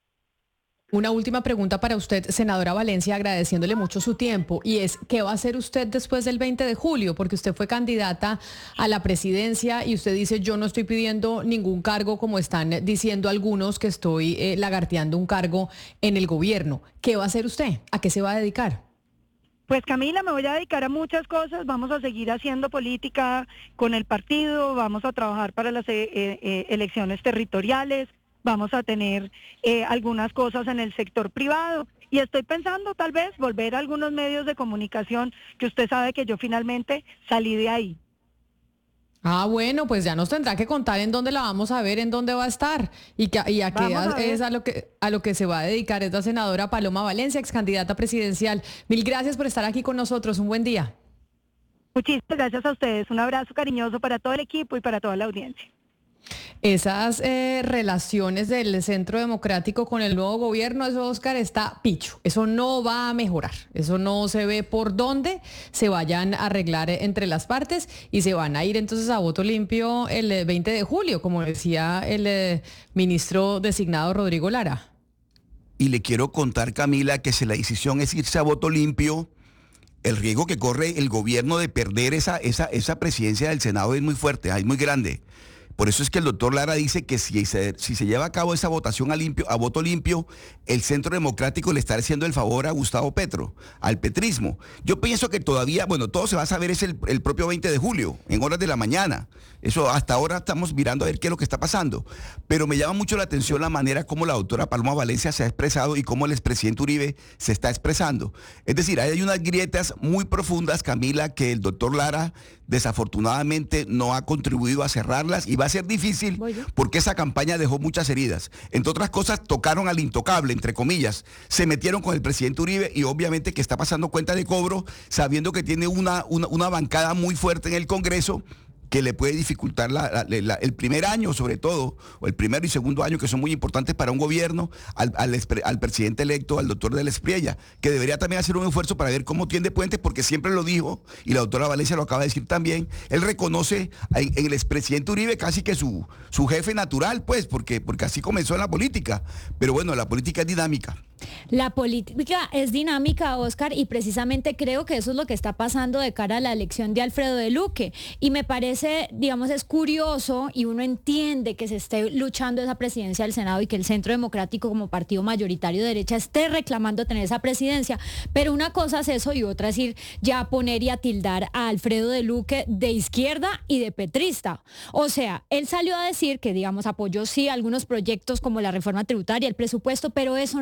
Una última pregunta para usted, senadora Valencia, agradeciéndole mucho su tiempo, y es, ¿qué va a hacer usted después del veinte de julio? Porque usted fue candidata a la presidencia y usted dice, yo no estoy pidiendo ningún cargo como están diciendo algunos que estoy eh, lagarteando un cargo en el gobierno. ¿Qué va a hacer usted? ¿A qué se va a dedicar? Pues Camila, me voy a dedicar a muchas cosas, vamos a seguir haciendo política con el partido, vamos a trabajar para las eh, eh, elecciones territoriales, vamos a tener eh, algunas cosas en el sector privado y estoy pensando tal vez volver a algunos medios de comunicación que usted sabe que yo finalmente salí de ahí. Ah, bueno, pues ya nos tendrá que contar en dónde la vamos a ver, en dónde va a estar y, que, y a qué a es a lo que a lo que se va a dedicar. Es la senadora Paloma Valencia, ex candidata presidencial. Mil gracias por estar aquí con nosotros. Un buen día. Muchísimas gracias a ustedes. Un abrazo cariñoso para todo el equipo y para toda la audiencia. Esas eh, relaciones del Centro Democrático con el nuevo gobierno, eso, Oscar, está picho. Eso no va a mejorar. Eso no se ve por dónde se vayan a arreglar entre las partes y se van a ir entonces a voto limpio el veinte de julio, como decía el eh, ministro designado Rodrigo Lara. Y le quiero contar, Camila, que si la decisión es irse a voto limpio, el riesgo que corre el gobierno de perder esa, esa, esa presidencia del Senado es muy fuerte, es muy grande. Por eso es que el doctor Lara dice que si se, si se lleva a cabo esa votación a, limpio, a voto limpio, el Centro Democrático le está haciendo el favor a Gustavo Petro, al petrismo. Yo pienso que todavía, bueno, todo se va a saber es el, el propio veinte de julio, en horas de la mañana. Eso hasta ahora estamos mirando a ver qué es lo que está pasando. Pero me llama mucho la atención la manera como la doctora Paloma Valencia se ha expresado y cómo el expresidente Uribe se está expresando. Es decir, hay unas grietas muy profundas, Camila, que el doctor Lara desafortunadamente no ha contribuido a cerrarlas y va a ser difícil porque esa campaña dejó muchas heridas. Entre otras cosas, tocaron al intocable, entre comillas. Se metieron con el presidente Uribe y obviamente que está pasando cuenta de cobro sabiendo que tiene una, una, una bancada muy fuerte en el Congreso que le puede dificultar la, la, la, el primer año, sobre todo, o el primero y segundo año, que son muy importantes para un gobierno, al, al, al presidente electo, al doctor de la Espriella, que debería también hacer un esfuerzo para ver cómo tiende puentes, porque siempre lo dijo, y la doctora Valencia lo acaba de decir también, él reconoce en, en el expresidente Uribe casi que su, su jefe natural, pues, porque, porque así comenzó en la política. Pero bueno, la política es dinámica. La política es dinámica, Oscar, y precisamente creo que eso es lo que está pasando de cara a la elección de Alfredo de Luque. Y me parece, digamos, es curioso y uno entiende que se esté luchando esa presidencia del Senado y que el Centro Democrático como partido mayoritario de derecha esté reclamando tener esa presidencia. Pero una cosa es eso y otra es ir ya a poner y a tildar a Alfredo de Luque de izquierda y de petrista. O sea, él salió a decir que, digamos, apoyó sí algunos proyectos como la reforma tributaria, el presupuesto, pero eso no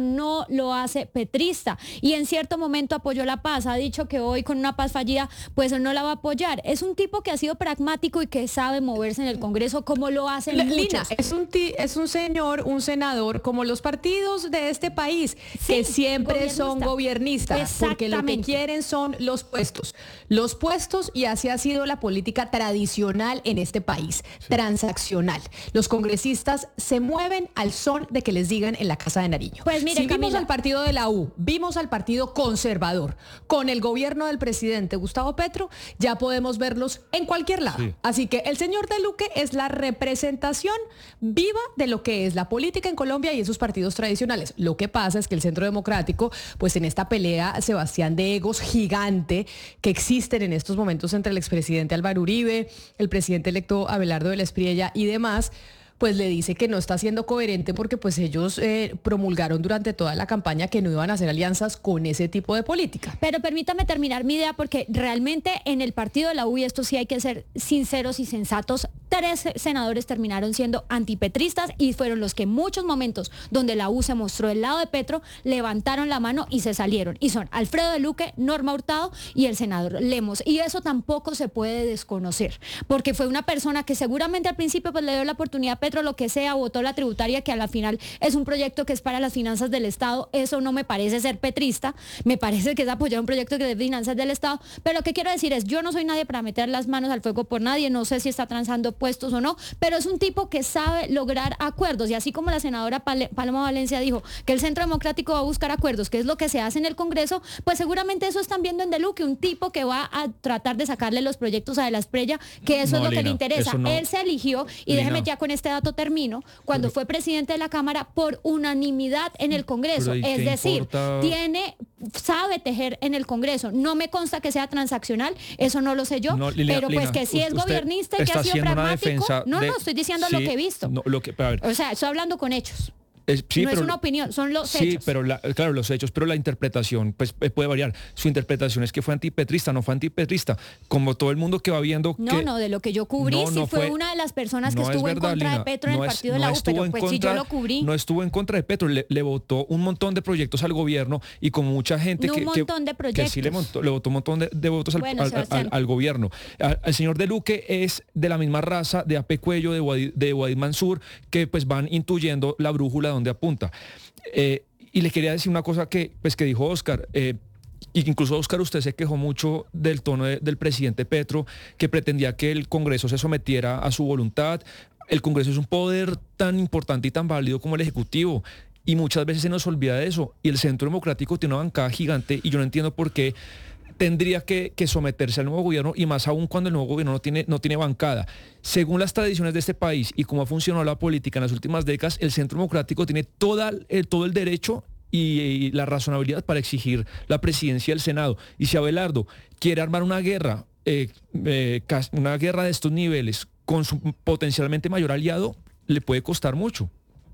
todo lo hace petrista y en cierto momento apoyó la paz. Ha dicho que hoy con una paz fallida pues no la va a apoyar. Es un tipo que ha sido pragmático y que sabe moverse en el Congreso como lo hacen Lina, muchos. es un, ti, es un señor, un senador como los partidos de este país, sí, que siempre gobernista. son gobiernistas, porque lo que quieren son los puestos. Los puestos, y así ha sido la política tradicional en este país, sí. transaccional. Los congresistas se mueven al son de que les digan en la Casa de Nariño. Pues mire, si Camila, vimos al partido de la U, vimos al partido conservador, con el gobierno del presidente Gustavo Petro, ya podemos verlos en cualquier lado. Sí. Así que el señor de Luque es la representación viva de lo que es la política en Colombia y esos partidos tradicionales. Lo que pasa es que el Centro Democrático, pues en esta pelea, Sebastián, de egos gigante que existen en estos momentos entre el expresidente Álvaro Uribe, el presidente electo Abelardo de la Espriella y demás, pues le dice que no está siendo coherente porque pues ellos eh, promulgaron durante toda la campaña que no iban a hacer alianzas con ese tipo de política. Pero permítame terminar mi idea porque realmente en el partido de la U, y esto sí hay que ser sinceros y sensatos, tres senadores terminaron siendo antipetristas y fueron los que en muchos momentos donde la U se mostró del lado de Petro, levantaron la mano y se salieron. Y son Alfredo de Luque, Norma Hurtado y el senador Lemos. Y eso tampoco se puede desconocer, porque fue una persona que seguramente al principio pues le dio la oportunidad a Petro, lo que sea, votó la tributaria, que a la final es un proyecto que es para las finanzas del Estado. Eso no me parece ser petrista, me parece que es apoyar un proyecto que es de finanzas del Estado. Pero lo que quiero decir es, yo no soy nadie para meter las manos al fuego por nadie, no sé si está transando puestos o no, pero es un tipo que sabe lograr acuerdos, y así como la senadora Paloma Valencia dijo que el Centro Democrático va a buscar acuerdos, que es lo que se hace en el Congreso, pues seguramente eso están viendo en De Luque, un tipo que va a tratar de sacarle los proyectos a De la Espriella, que eso no, es lo Lina, que le interesa. No. Él se eligió, y Lina, déjeme ya con este dato termino, cuando pero, fue presidente de la Cámara por unanimidad en el Congreso, es decir, importa? tiene, sabe tejer en el Congreso. No me consta que sea transaccional, eso no lo sé yo, no, Lina, pero pues Lina, que sí es gobernista y que ha sido pragmático. No, de, no, estoy diciendo sí, lo que he visto. No, lo que, a ver. O sea, estoy hablando con hechos. Es, sí, no pero, es una opinión, son los sí, hechos. Sí, pero la, claro, los hechos, pero la interpretación pues puede variar. Su interpretación es que fue antipetrista, no fue antipetrista. Como todo el mundo que va viendo No, que, no, de lo que yo cubrí, no, sí no fue, fue una de las personas que no estuvo verdad, en contra Lina, de Petro en no el es, partido de no la U, pero pues si yo lo cubrí. No estuvo en contra de Petro, le, le votó un montón de proyectos al gobierno y con mucha gente no que, un montón que, de proyectos. que sí le, montó, le votó un montón de, de votos bueno, al, al, al, al gobierno. Al, al señor De Luque es de la misma raza de A P Cuello, de Guadid, de Guadid Mansur, que pues van intuyendo la brújula donde apunta. Eh, Y le quería decir una cosa que, pues, que dijo Oscar, eh, y que incluso Oscar, usted se quejó mucho del tono de, del presidente Petro, que pretendía que el Congreso se sometiera a su voluntad. El Congreso es un poder tan importante y tan válido como el Ejecutivo, y muchas veces se nos olvida de eso. Y el Centro Democrático tiene una bancada gigante, y yo no entiendo por qué tendría que, que someterse al nuevo gobierno, y más aún cuando el nuevo gobierno no tiene, no tiene bancada. Según las tradiciones de este país y cómo ha funcionado la política en las últimas décadas, el Centro Democrático tiene toda, el, todo el derecho y, y la razonabilidad para exigir la presidencia del Senado. Y si Abelardo quiere armar una guerra, eh, eh, una guerra de estos niveles con su potencialmente mayor aliado, le puede costar mucho.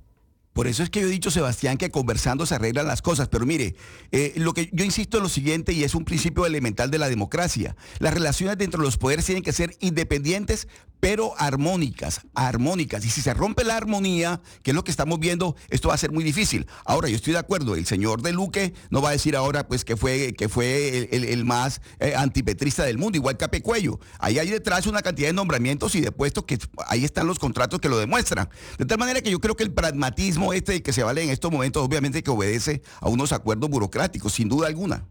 Por eso es que yo he dicho, Sebastián, que conversando se arreglan las cosas. Pero mire, eh, lo que yo insisto en lo siguiente, y es un principio elemental de la democracia. Las relaciones dentro de los poderes tienen que ser independientes, pero armónicas, armónicas. Y si se rompe la armonía, que es lo que estamos viendo, esto va a ser muy difícil. Ahora, yo estoy de acuerdo, el señor De Luque no va a decir ahora pues que fue, que fue el, el, el más eh, antipetrista del mundo, igual que A P Cuello. Ahí hay detrás una cantidad de nombramientos y de puestos que ahí están los contratos que lo demuestran. De tal manera que yo creo que el pragmatismo este que se vale en estos momentos, obviamente que obedece a unos acuerdos burocráticos, sin duda alguna.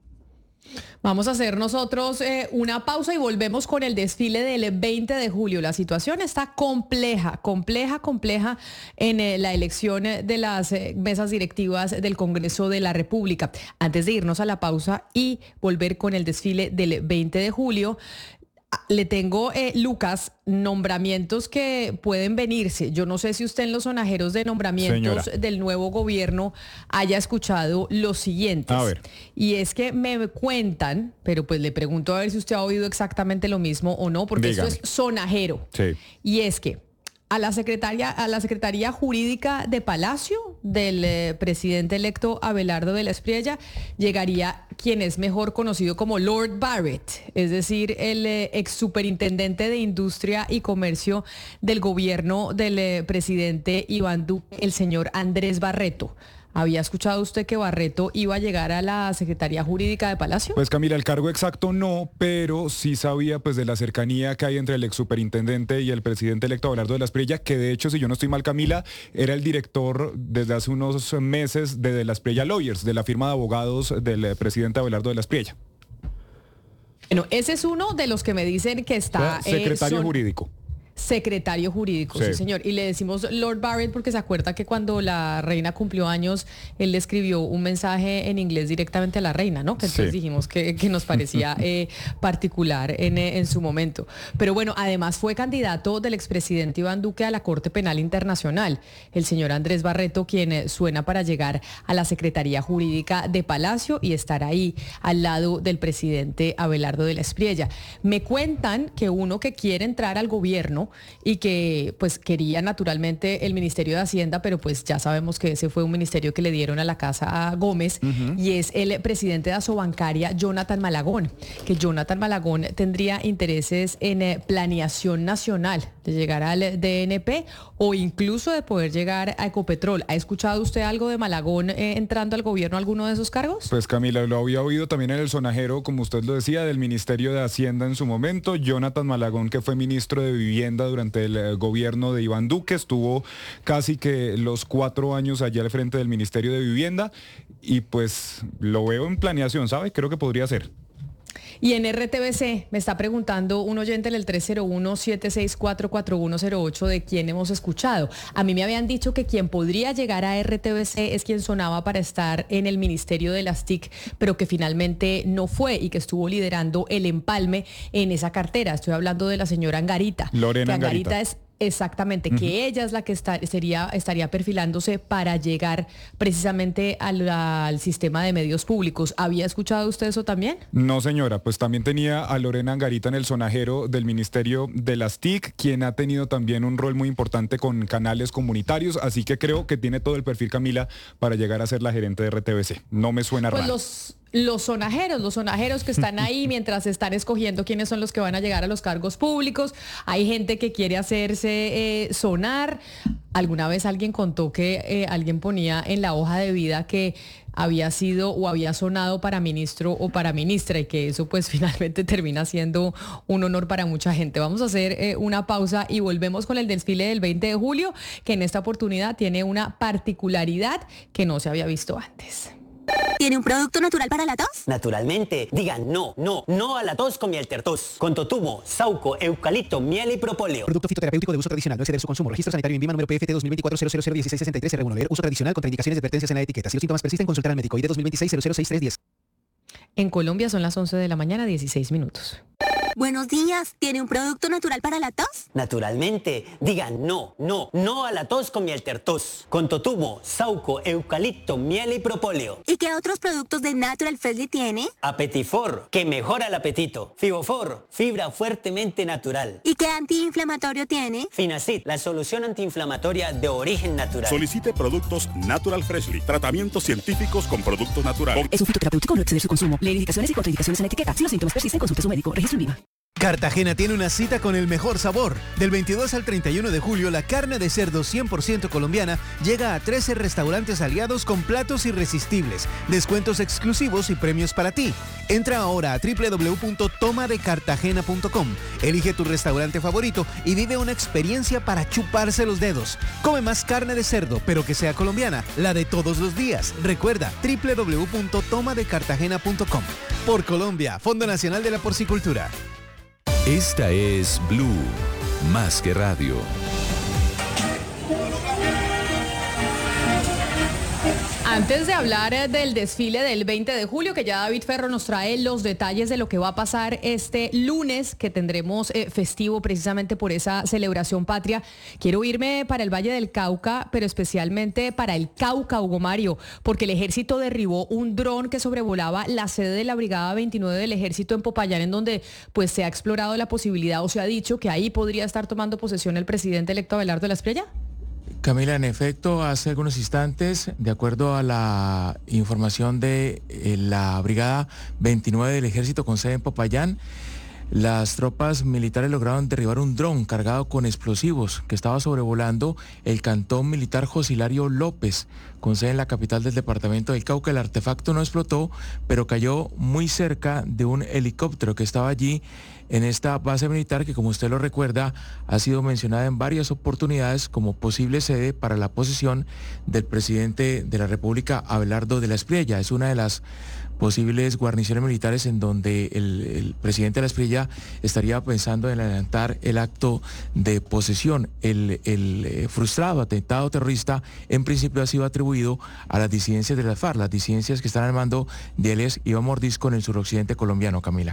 Vamos a hacer nosotros eh, una pausa y volvemos con el desfile del veinte de julio. La situación está compleja, compleja, compleja en eh, la elección de las eh, mesas directivas del Congreso de la República. Antes de irnos a la pausa y volver con el desfile del veinte de julio, le tengo, eh, Lucas, nombramientos que pueden venirse. Yo no sé si usted en los sonajeros de nombramientos Señora. del nuevo gobierno haya escuchado los siguientes. A ver. Y es que me cuentan, pero pues le pregunto a ver si usted ha oído exactamente lo mismo o no, porque Dígame. esto es sonajero. Sí. Y es que a la secretaria, a la Secretaría Jurídica de Palacio del eh, presidente electo Abelardo de la Espriella llegaría quien es mejor conocido como Lord Barrett, es decir, el eh, ex superintendente de Industria y Comercio del gobierno del eh, presidente Iván Duque, el señor Andrés Barreto. ¿Había escuchado usted que Barreto iba a llegar a la Secretaría Jurídica de Palacio? Pues Camila, el cargo exacto no, pero sí sabía pues de la cercanía que hay entre el ex superintendente y el presidente electo Abelardo de la Espriella, que de hecho, si yo no estoy mal, Camila, era el director desde hace unos meses de De la Espriella Lawyers, de la firma de abogados del presidente Abelardo de la Espriella. Bueno, ese es uno de los que me dicen que está... Secretario eh, son... jurídico. Secretario jurídico, sí. sí señor. Y le decimos Lord Barrett porque se acuerda que cuando la reina cumplió años, él le escribió un mensaje en inglés directamente a la reina, ¿no? Que entonces sí. dijimos que, que nos parecía eh, particular en, en su momento. Pero bueno, además fue candidato del expresidente Iván Duque a la Corte Penal Internacional, el señor Andrés Barreto, quien suena para llegar a la Secretaría Jurídica de Palacio y estar ahí al lado del presidente Abelardo de la Espriella. Me cuentan que uno que quiere entrar al gobierno y que pues quería naturalmente el Ministerio de Hacienda, pero pues ya sabemos que ese fue un ministerio que le dieron a la Casa Gómez, uh-huh. y es el presidente de Asobancaria, Jonathan Malagón, que Jonathan Malagón tendría intereses en eh, planeación nacional, de llegar al D N P o incluso de poder llegar a Ecopetrol. ¿Ha escuchado usted algo de Malagón eh, entrando al gobierno, alguno de esos cargos? Pues Camila, lo había oído también en el sonajero, como usted lo decía, del Ministerio de Hacienda en su momento. Jonathan Malagón, que fue ministro de Vivienda durante el eh, gobierno de Iván Duque, estuvo casi que los cuatro años allá al frente del Ministerio de Vivienda y pues lo veo en planeación, ¿sabe? Creo que podría ser. Y en R T V C me está preguntando un oyente en el tres cero uno, siete seis cuatro, cuatro uno cero ocho de quién hemos escuchado. A mí me habían dicho que quien podría llegar a R T V C es quien sonaba para estar en el Ministerio de las T I C, pero que finalmente no fue y que estuvo liderando el empalme en esa cartera. Estoy hablando de la señora Angarita. Lorena que Angarita. Angarita es Exactamente, uh-huh. que ella es la que está, sería, estaría perfilándose para llegar precisamente al, al sistema de medios públicos. ¿Había escuchado usted eso también? No, señora, pues también tenía a Lorena Angarita en el sonajero del Ministerio de las T I C, quien ha tenido también un rol muy importante con canales comunitarios, así que creo que tiene todo el perfil, Camila, para llegar a ser la gerente de R T V C. No me suena pues raro. Los... Los sonajeros, los sonajeros que están ahí mientras están escogiendo quiénes son los que van a llegar a los cargos públicos. Hay gente que quiere hacerse eh, sonar. Alguna vez alguien contó que eh, alguien ponía en la hoja de vida que había sido o había sonado para ministro o para ministra y que eso pues finalmente termina siendo un honor para mucha gente. Vamos a hacer eh, una pausa y volvemos con el desfile del veinte de julio, que en esta oportunidad tiene una particularidad que no se había visto antes. ¿Tiene un producto natural para la tos? Naturalmente. Digan no, no, no a la tos con miel tertos. Con totumo, sauco, eucalipto, miel y propóleo. Producto fitoterapéutico de uso tradicional. No exceder su consumo. Registro sanitario en INVIMA número P F T dos mil veinticuatro cero cero cero dieciséis sesenta y tres R uno. Leer uso tradicional contra indicaciones y advertencias en la etiqueta. Si los síntomas persisten, consultar al médico. I D dos mil veintiséis cero cero seis tres diez. En Colombia son las once de la mañana, dieciséis minutos. Buenos días. ¿Tiene un producto natural para la tos? Naturalmente. Digan no, no, no a la tos con miel tertos. Con totumo, sauco, eucalipto, miel y propóleo. ¿Y qué otros productos de Natural Freshly tiene? Apetifor, que mejora el apetito. Fibofor, fibra fuertemente natural. ¿Y qué antiinflamatorio tiene? Finacid, la solución antiinflamatoria de origen natural. Solicite productos Natural Freshly. Tratamientos científicos con productos naturales. Es un fitoterapéutico, no exceder su consumo. Leer indicaciones y contraindicaciones en la etiqueta. Si los síntomas persisten, consulte a su médico. Registro en INVIMA. Cartagena tiene una cita con el mejor sabor. Del veintidós al treinta y uno de julio, la carne de cerdo cien por ciento colombiana llega a trece restaurantes aliados con platos irresistibles, descuentos exclusivos y premios para ti. Entra ahora a doble u doble u doble u punto toma de cartagena punto com. Elige tu restaurante favorito y vive una experiencia para chuparse los dedos. Come más carne de cerdo, pero que sea colombiana, la de todos los días. Recuerda, doble u doble u doble u punto toma de cartagena punto com. Por Colombia, Fondo Nacional de la Porcicultura. Esta es Blue, más que radio. Antes de hablar del desfile del veinte de julio, que ya David Ferro nos trae los detalles de lo que va a pasar este lunes, que tendremos eh, festivo precisamente por esa celebración patria, quiero irme para el Valle del Cauca, pero especialmente para el Cauca, Hugo Mario, porque el ejército derribó un dron que sobrevolaba la sede de la Brigada veintinueve del ejército en Popayán, en donde pues se ha explorado la posibilidad o se ha dicho que ahí podría estar tomando posesión el presidente electo Abelardo de la Espriella. Camila, en efecto, hace algunos instantes, de acuerdo a la información de eh, la Brigada veintinueve del Ejército con sede en Popayán, las tropas militares lograron derribar un dron cargado con explosivos que estaba sobrevolando el cantón militar José Hilario López, con sede en la capital del departamento del Cauca. El artefacto no explotó, pero cayó muy cerca de un helicóptero que estaba allí en esta base militar que, como usted lo recuerda, ha sido mencionada en varias oportunidades como posible sede para la posesión del presidente de la República, Abelardo de la Espriella. Es una de las posibles guarniciones militares en donde el, el presidente de la Espriella estaría pensando en adelantar el acto de posesión. El, el eh, frustrado atentado terrorista en principio ha sido atribuido a las disidencias de las FARC, las disidencias que están al mando de alias Iván Mordisco en el suroccidente colombiano, Camila.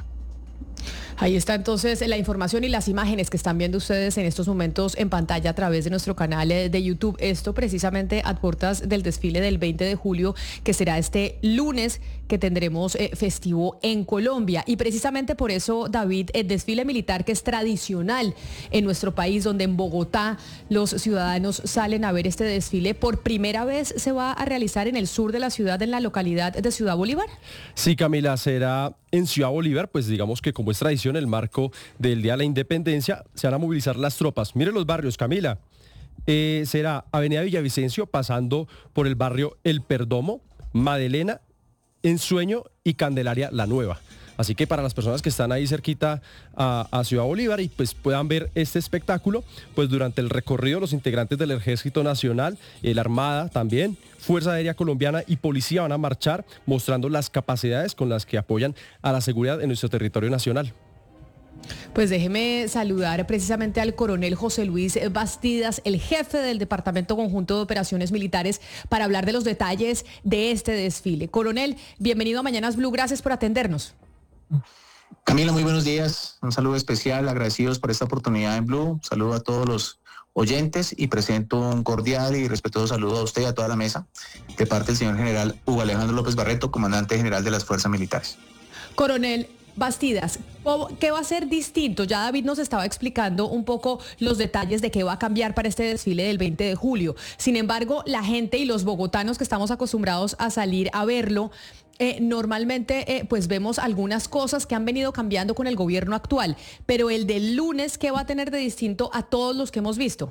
Ahí está entonces la información y las imágenes que están viendo ustedes en estos momentos en pantalla a través de nuestro canal de YouTube. Esto precisamente a puertas del desfile del veinte de julio, que será este lunes, que tendremos eh, festivo en Colombia. Y precisamente por eso, David, el desfile militar, que es tradicional en nuestro país, donde en Bogotá los ciudadanos salen a ver este desfile, por primera vez se va a realizar en el sur de la ciudad, en la localidad de Ciudad Bolívar. Sí, Camila, será en Ciudad Bolívar, pues digamos que como es tradición, en el marco del Día de la Independencia, se van a movilizar las tropas. Mire los barrios, Camila. Eh, será Avenida Villavicencio, pasando por el barrio El Perdomo, Madelena, Ensueño y Candelaria La Nueva. Así que para las personas que están ahí cerquita a, a Ciudad Bolívar y pues puedan ver este espectáculo, pues durante el recorrido los integrantes del Ejército Nacional, la Armada también, Fuerza Aérea Colombiana y Policía van a marchar mostrando las capacidades con las que apoyan a la seguridad en nuestro territorio nacional. Pues déjeme saludar precisamente al coronel José Luis Bastidas, el jefe del Departamento Conjunto de Operaciones Militares, para hablar de los detalles de este desfile. Coronel, bienvenido a Mañanas Blue, gracias por atendernos. Camila, muy buenos días, un saludo especial, agradecidos por esta oportunidad en Blue, saludo a todos los oyentes y presento un cordial y respetuoso saludo a usted y a toda la mesa de parte del señor general Hugo Alejandro López Barreto, comandante general de las Fuerzas Militares. Coronel Bastidas, ¿qué va a ser distinto? Ya David nos estaba explicando un poco los detalles de qué va a cambiar para este desfile del veinte de julio. Sin embargo, la gente y los bogotanos que estamos acostumbrados a salir a verlo, eh, normalmente eh, pues vemos algunas cosas que han venido cambiando con el gobierno actual. Pero el del lunes, ¿qué va a tener de distinto a todos los que hemos visto?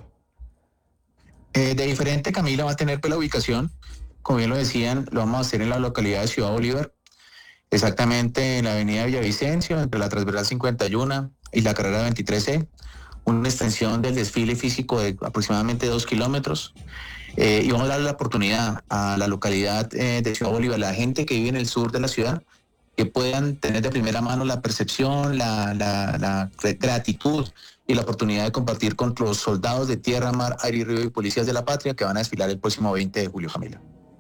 Eh, de diferente, Camila, va a tener pues, la ubicación. Como bien lo decían, lo vamos a hacer en la localidad de Ciudad Bolívar. Exactamente en la avenida Villavicencio, entre la transversal cincuenta y uno y la carrera veintitrés C, una extensión del desfile físico de aproximadamente dos kilómetros. Eh, y vamos a darle la oportunidad a la localidad eh, de Ciudad Bolívar, la gente que vive en el sur de la ciudad, que puedan tener de primera mano la percepción, la, la, la gratitud y la oportunidad de compartir con los soldados de tierra, mar, aire y río y policías de la patria que van a desfilar el próximo veinte de julio, Camila.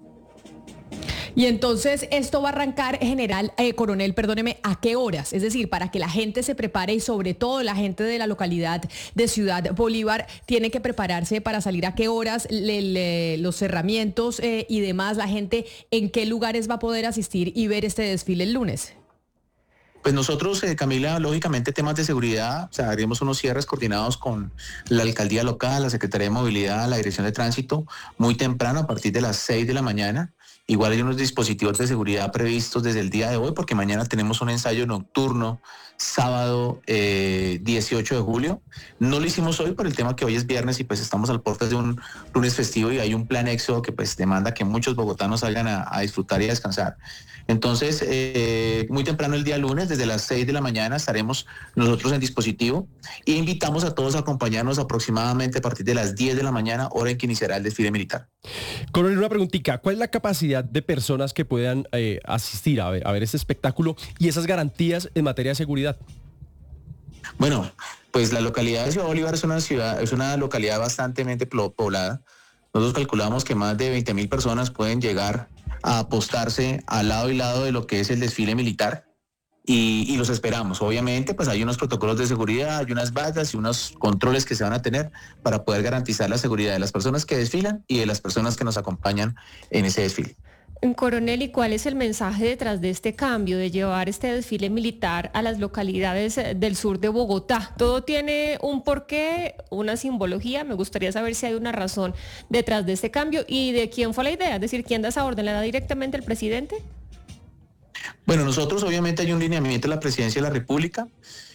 Y entonces esto va a arrancar, general, eh, coronel, perdóneme, ¿a qué horas? Es decir, para que la gente se prepare y sobre todo la gente de la localidad de Ciudad Bolívar tiene que prepararse para salir a qué horas, le, le, los cerramientos eh, y demás, la gente en qué lugares va a poder asistir y ver este desfile el lunes. Pues nosotros, eh, Camila, lógicamente temas de seguridad, o sea, haremos unos cierres coordinados con la alcaldía local, la Secretaría de Movilidad, la Dirección de Tránsito, muy temprano, a partir de las seis de la mañana. Igual hay unos dispositivos de seguridad previstos desde el día de hoy, porque mañana tenemos un ensayo nocturno, sábado eh, dieciocho de julio. No lo hicimos hoy por el tema que hoy es viernes y pues estamos al portas de un lunes festivo y hay un plan éxodo que pues demanda que muchos bogotanos salgan a, a disfrutar y a descansar. Entonces, eh, muy temprano el día lunes, desde las seis de la mañana, estaremos nosotros en dispositivo e invitamos a todos a acompañarnos aproximadamente a partir de las diez de la mañana, hora en que iniciará el desfile militar. Coronel, una preguntita, ¿cuál es la capacidad de personas que puedan eh, asistir a ver, a ver este espectáculo y esas garantías en materia de seguridad? Bueno, pues la localidad de Ciudad Bolívar es una ciudad, es una localidad bastante poblada. Nosotros calculamos que más de veinte mil personas pueden llegar a apostarse al lado y lado de lo que es el desfile militar y, y los esperamos. Obviamente, pues hay unos protocolos de seguridad, hay unas vallas y unos controles que se van a tener para poder garantizar la seguridad de las personas que desfilan y de las personas que nos acompañan en ese desfile. Coronel, ¿y cuál es el mensaje detrás de este cambio de llevar este desfile militar a las localidades del sur de Bogotá? Todo tiene un porqué, una simbología. Me gustaría saber si hay una razón detrás de este cambio y de quién fue la idea, es decir, ¿quién da esa orden? ¿La da directamente el presidente? Bueno, nosotros obviamente hay un lineamiento de la Presidencia de la República.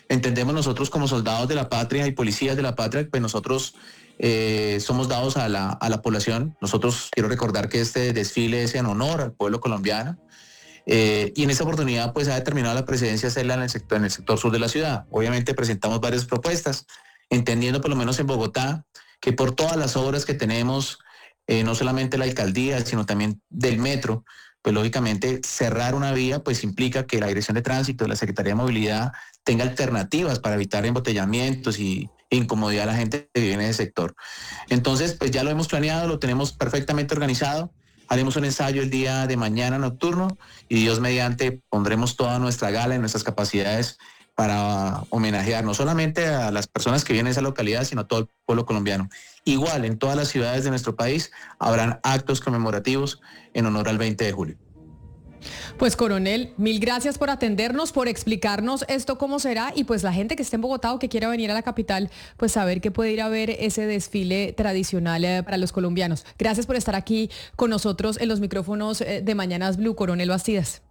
entendemos nosotros como soldados de la patria y policías de la patria, pues nosotros eh, somos dados a la, a la población. Nosotros quiero recordar que este desfile es en honor al pueblo colombiano. Eh, y en esta oportunidad pues ha determinado la presidencia hacerla en el sector, en el sector sur de la ciudad. Obviamente presentamos varias propuestas, entendiendo por lo menos en Bogotá que por todas las obras que tenemos, eh, no solamente la alcaldía, sino también del metro, pues lógicamente cerrar una vía pues implica que la Dirección de Tránsito, la Secretaría de Movilidad tenga alternativas para evitar embotellamientos y incomodidad a la gente que vive en ese sector. Entonces pues ya lo hemos planeado, lo tenemos perfectamente organizado. Haremos un ensayo el día de mañana nocturno y Dios mediante pondremos toda nuestra gala y nuestras capacidades para homenajear no solamente a las personas que viven en esa localidad, sino a todo el pueblo colombiano. Igual, en todas las ciudades de nuestro país habrán actos conmemorativos en honor al veinte de julio. Pues coronel, mil gracias por atendernos, por explicarnos esto cómo será y pues la gente que esté en Bogotá o que quiera venir a la capital, pues saber que puede ir a ver ese desfile tradicional eh, para los colombianos. Gracias por estar aquí con nosotros en los micrófonos eh, de Mañanas Blue, coronel Bastidas.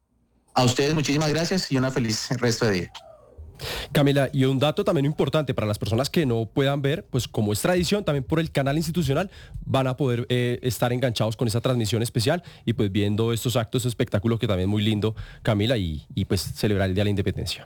A ustedes muchísimas gracias y una feliz resto de día. Camila, y un dato también importante para las personas que no puedan ver, pues como es tradición, también por el canal institucional van a poder eh, estar enganchados con esa transmisión especial y pues viendo estos actos, espectáculos que también es muy lindo, Camila, y, y pues celebrar el Día de la Independencia.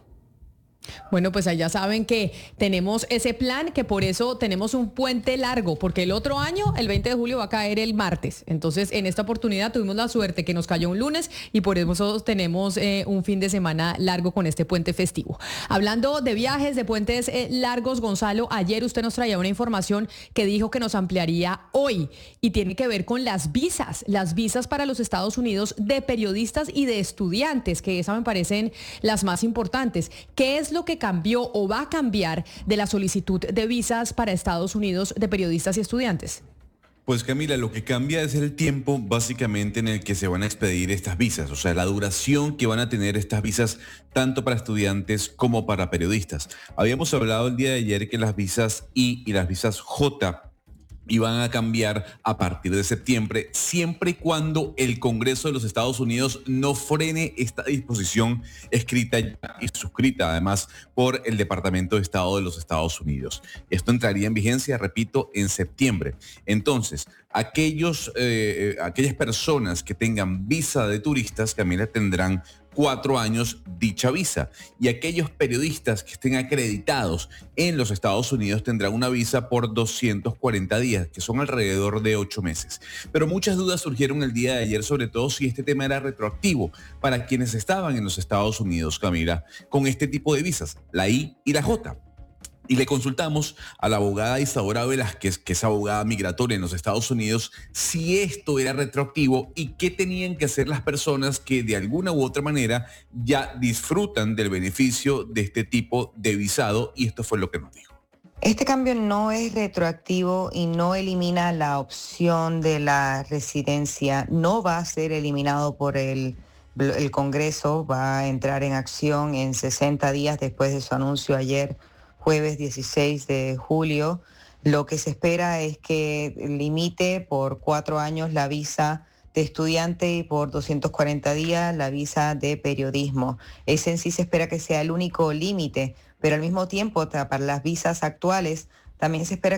Bueno, pues allá saben que tenemos ese plan, que por eso tenemos un puente largo, porque el otro año, el veinte de julio, va a caer el martes. Entonces, en esta oportunidad tuvimos la suerte que nos cayó un lunes y por eso tenemos eh, un fin de semana largo con este puente festivo. Hablando de viajes, de puentes eh, largos, Gonzalo, ayer usted nos traía una información que dijo que nos ampliaría hoy y tiene que ver con las visas, las visas para los Estados Unidos de periodistas y de estudiantes, que esas me parecen las más importantes. ¿Qué es lo que cambió o va a cambiar de la solicitud de visas para Estados Unidos de periodistas y estudiantes? Pues Camila, lo que cambia es el tiempo básicamente en el que se van a expedir estas visas, o sea, la duración que van a tener estas visas tanto para estudiantes como para periodistas. Habíamos hablado el día de ayer que las visas I y las visas J iban a cambiar a partir de septiembre, siempre y cuando el Congreso de los Estados Unidos no frene esta disposición escrita y suscrita, además, por el Departamento de Estado de los Estados Unidos. Esto entraría en vigencia, repito, en septiembre. Entonces, aquellos, eh, aquellas personas que tengan visa de turistas, Camila, tendrán cuatro años dicha visa. Y aquellos periodistas que estén acreditados en los Estados Unidos tendrán una visa por doscientos cuarenta días, que son alrededor de ocho meses. Pero muchas dudas surgieron el día de ayer, sobre todo si este tema era retroactivo para quienes estaban en los Estados Unidos, Camila, con este tipo de visas, la I y la J. Y le consultamos a la abogada Isadora Velázquez, que es abogada migratoria en los Estados Unidos, si esto era retroactivo y qué tenían que hacer las personas que de alguna u otra manera ya disfrutan del beneficio de este tipo de visado, y esto fue lo que nos dijo. Este cambio no es retroactivo y no elimina la opción de la residencia, no va a ser eliminado por el el Congreso, va a entrar en acción en sesenta días después de su anuncio ayer, jueves dieciséis de julio. Lo que se espera es que limite por cuatro años la visa de estudiante y por doscientos cuarenta días la visa de periodismo. Ese en sí se espera que sea el único límite, pero al mismo tiempo para las visas actuales también se espera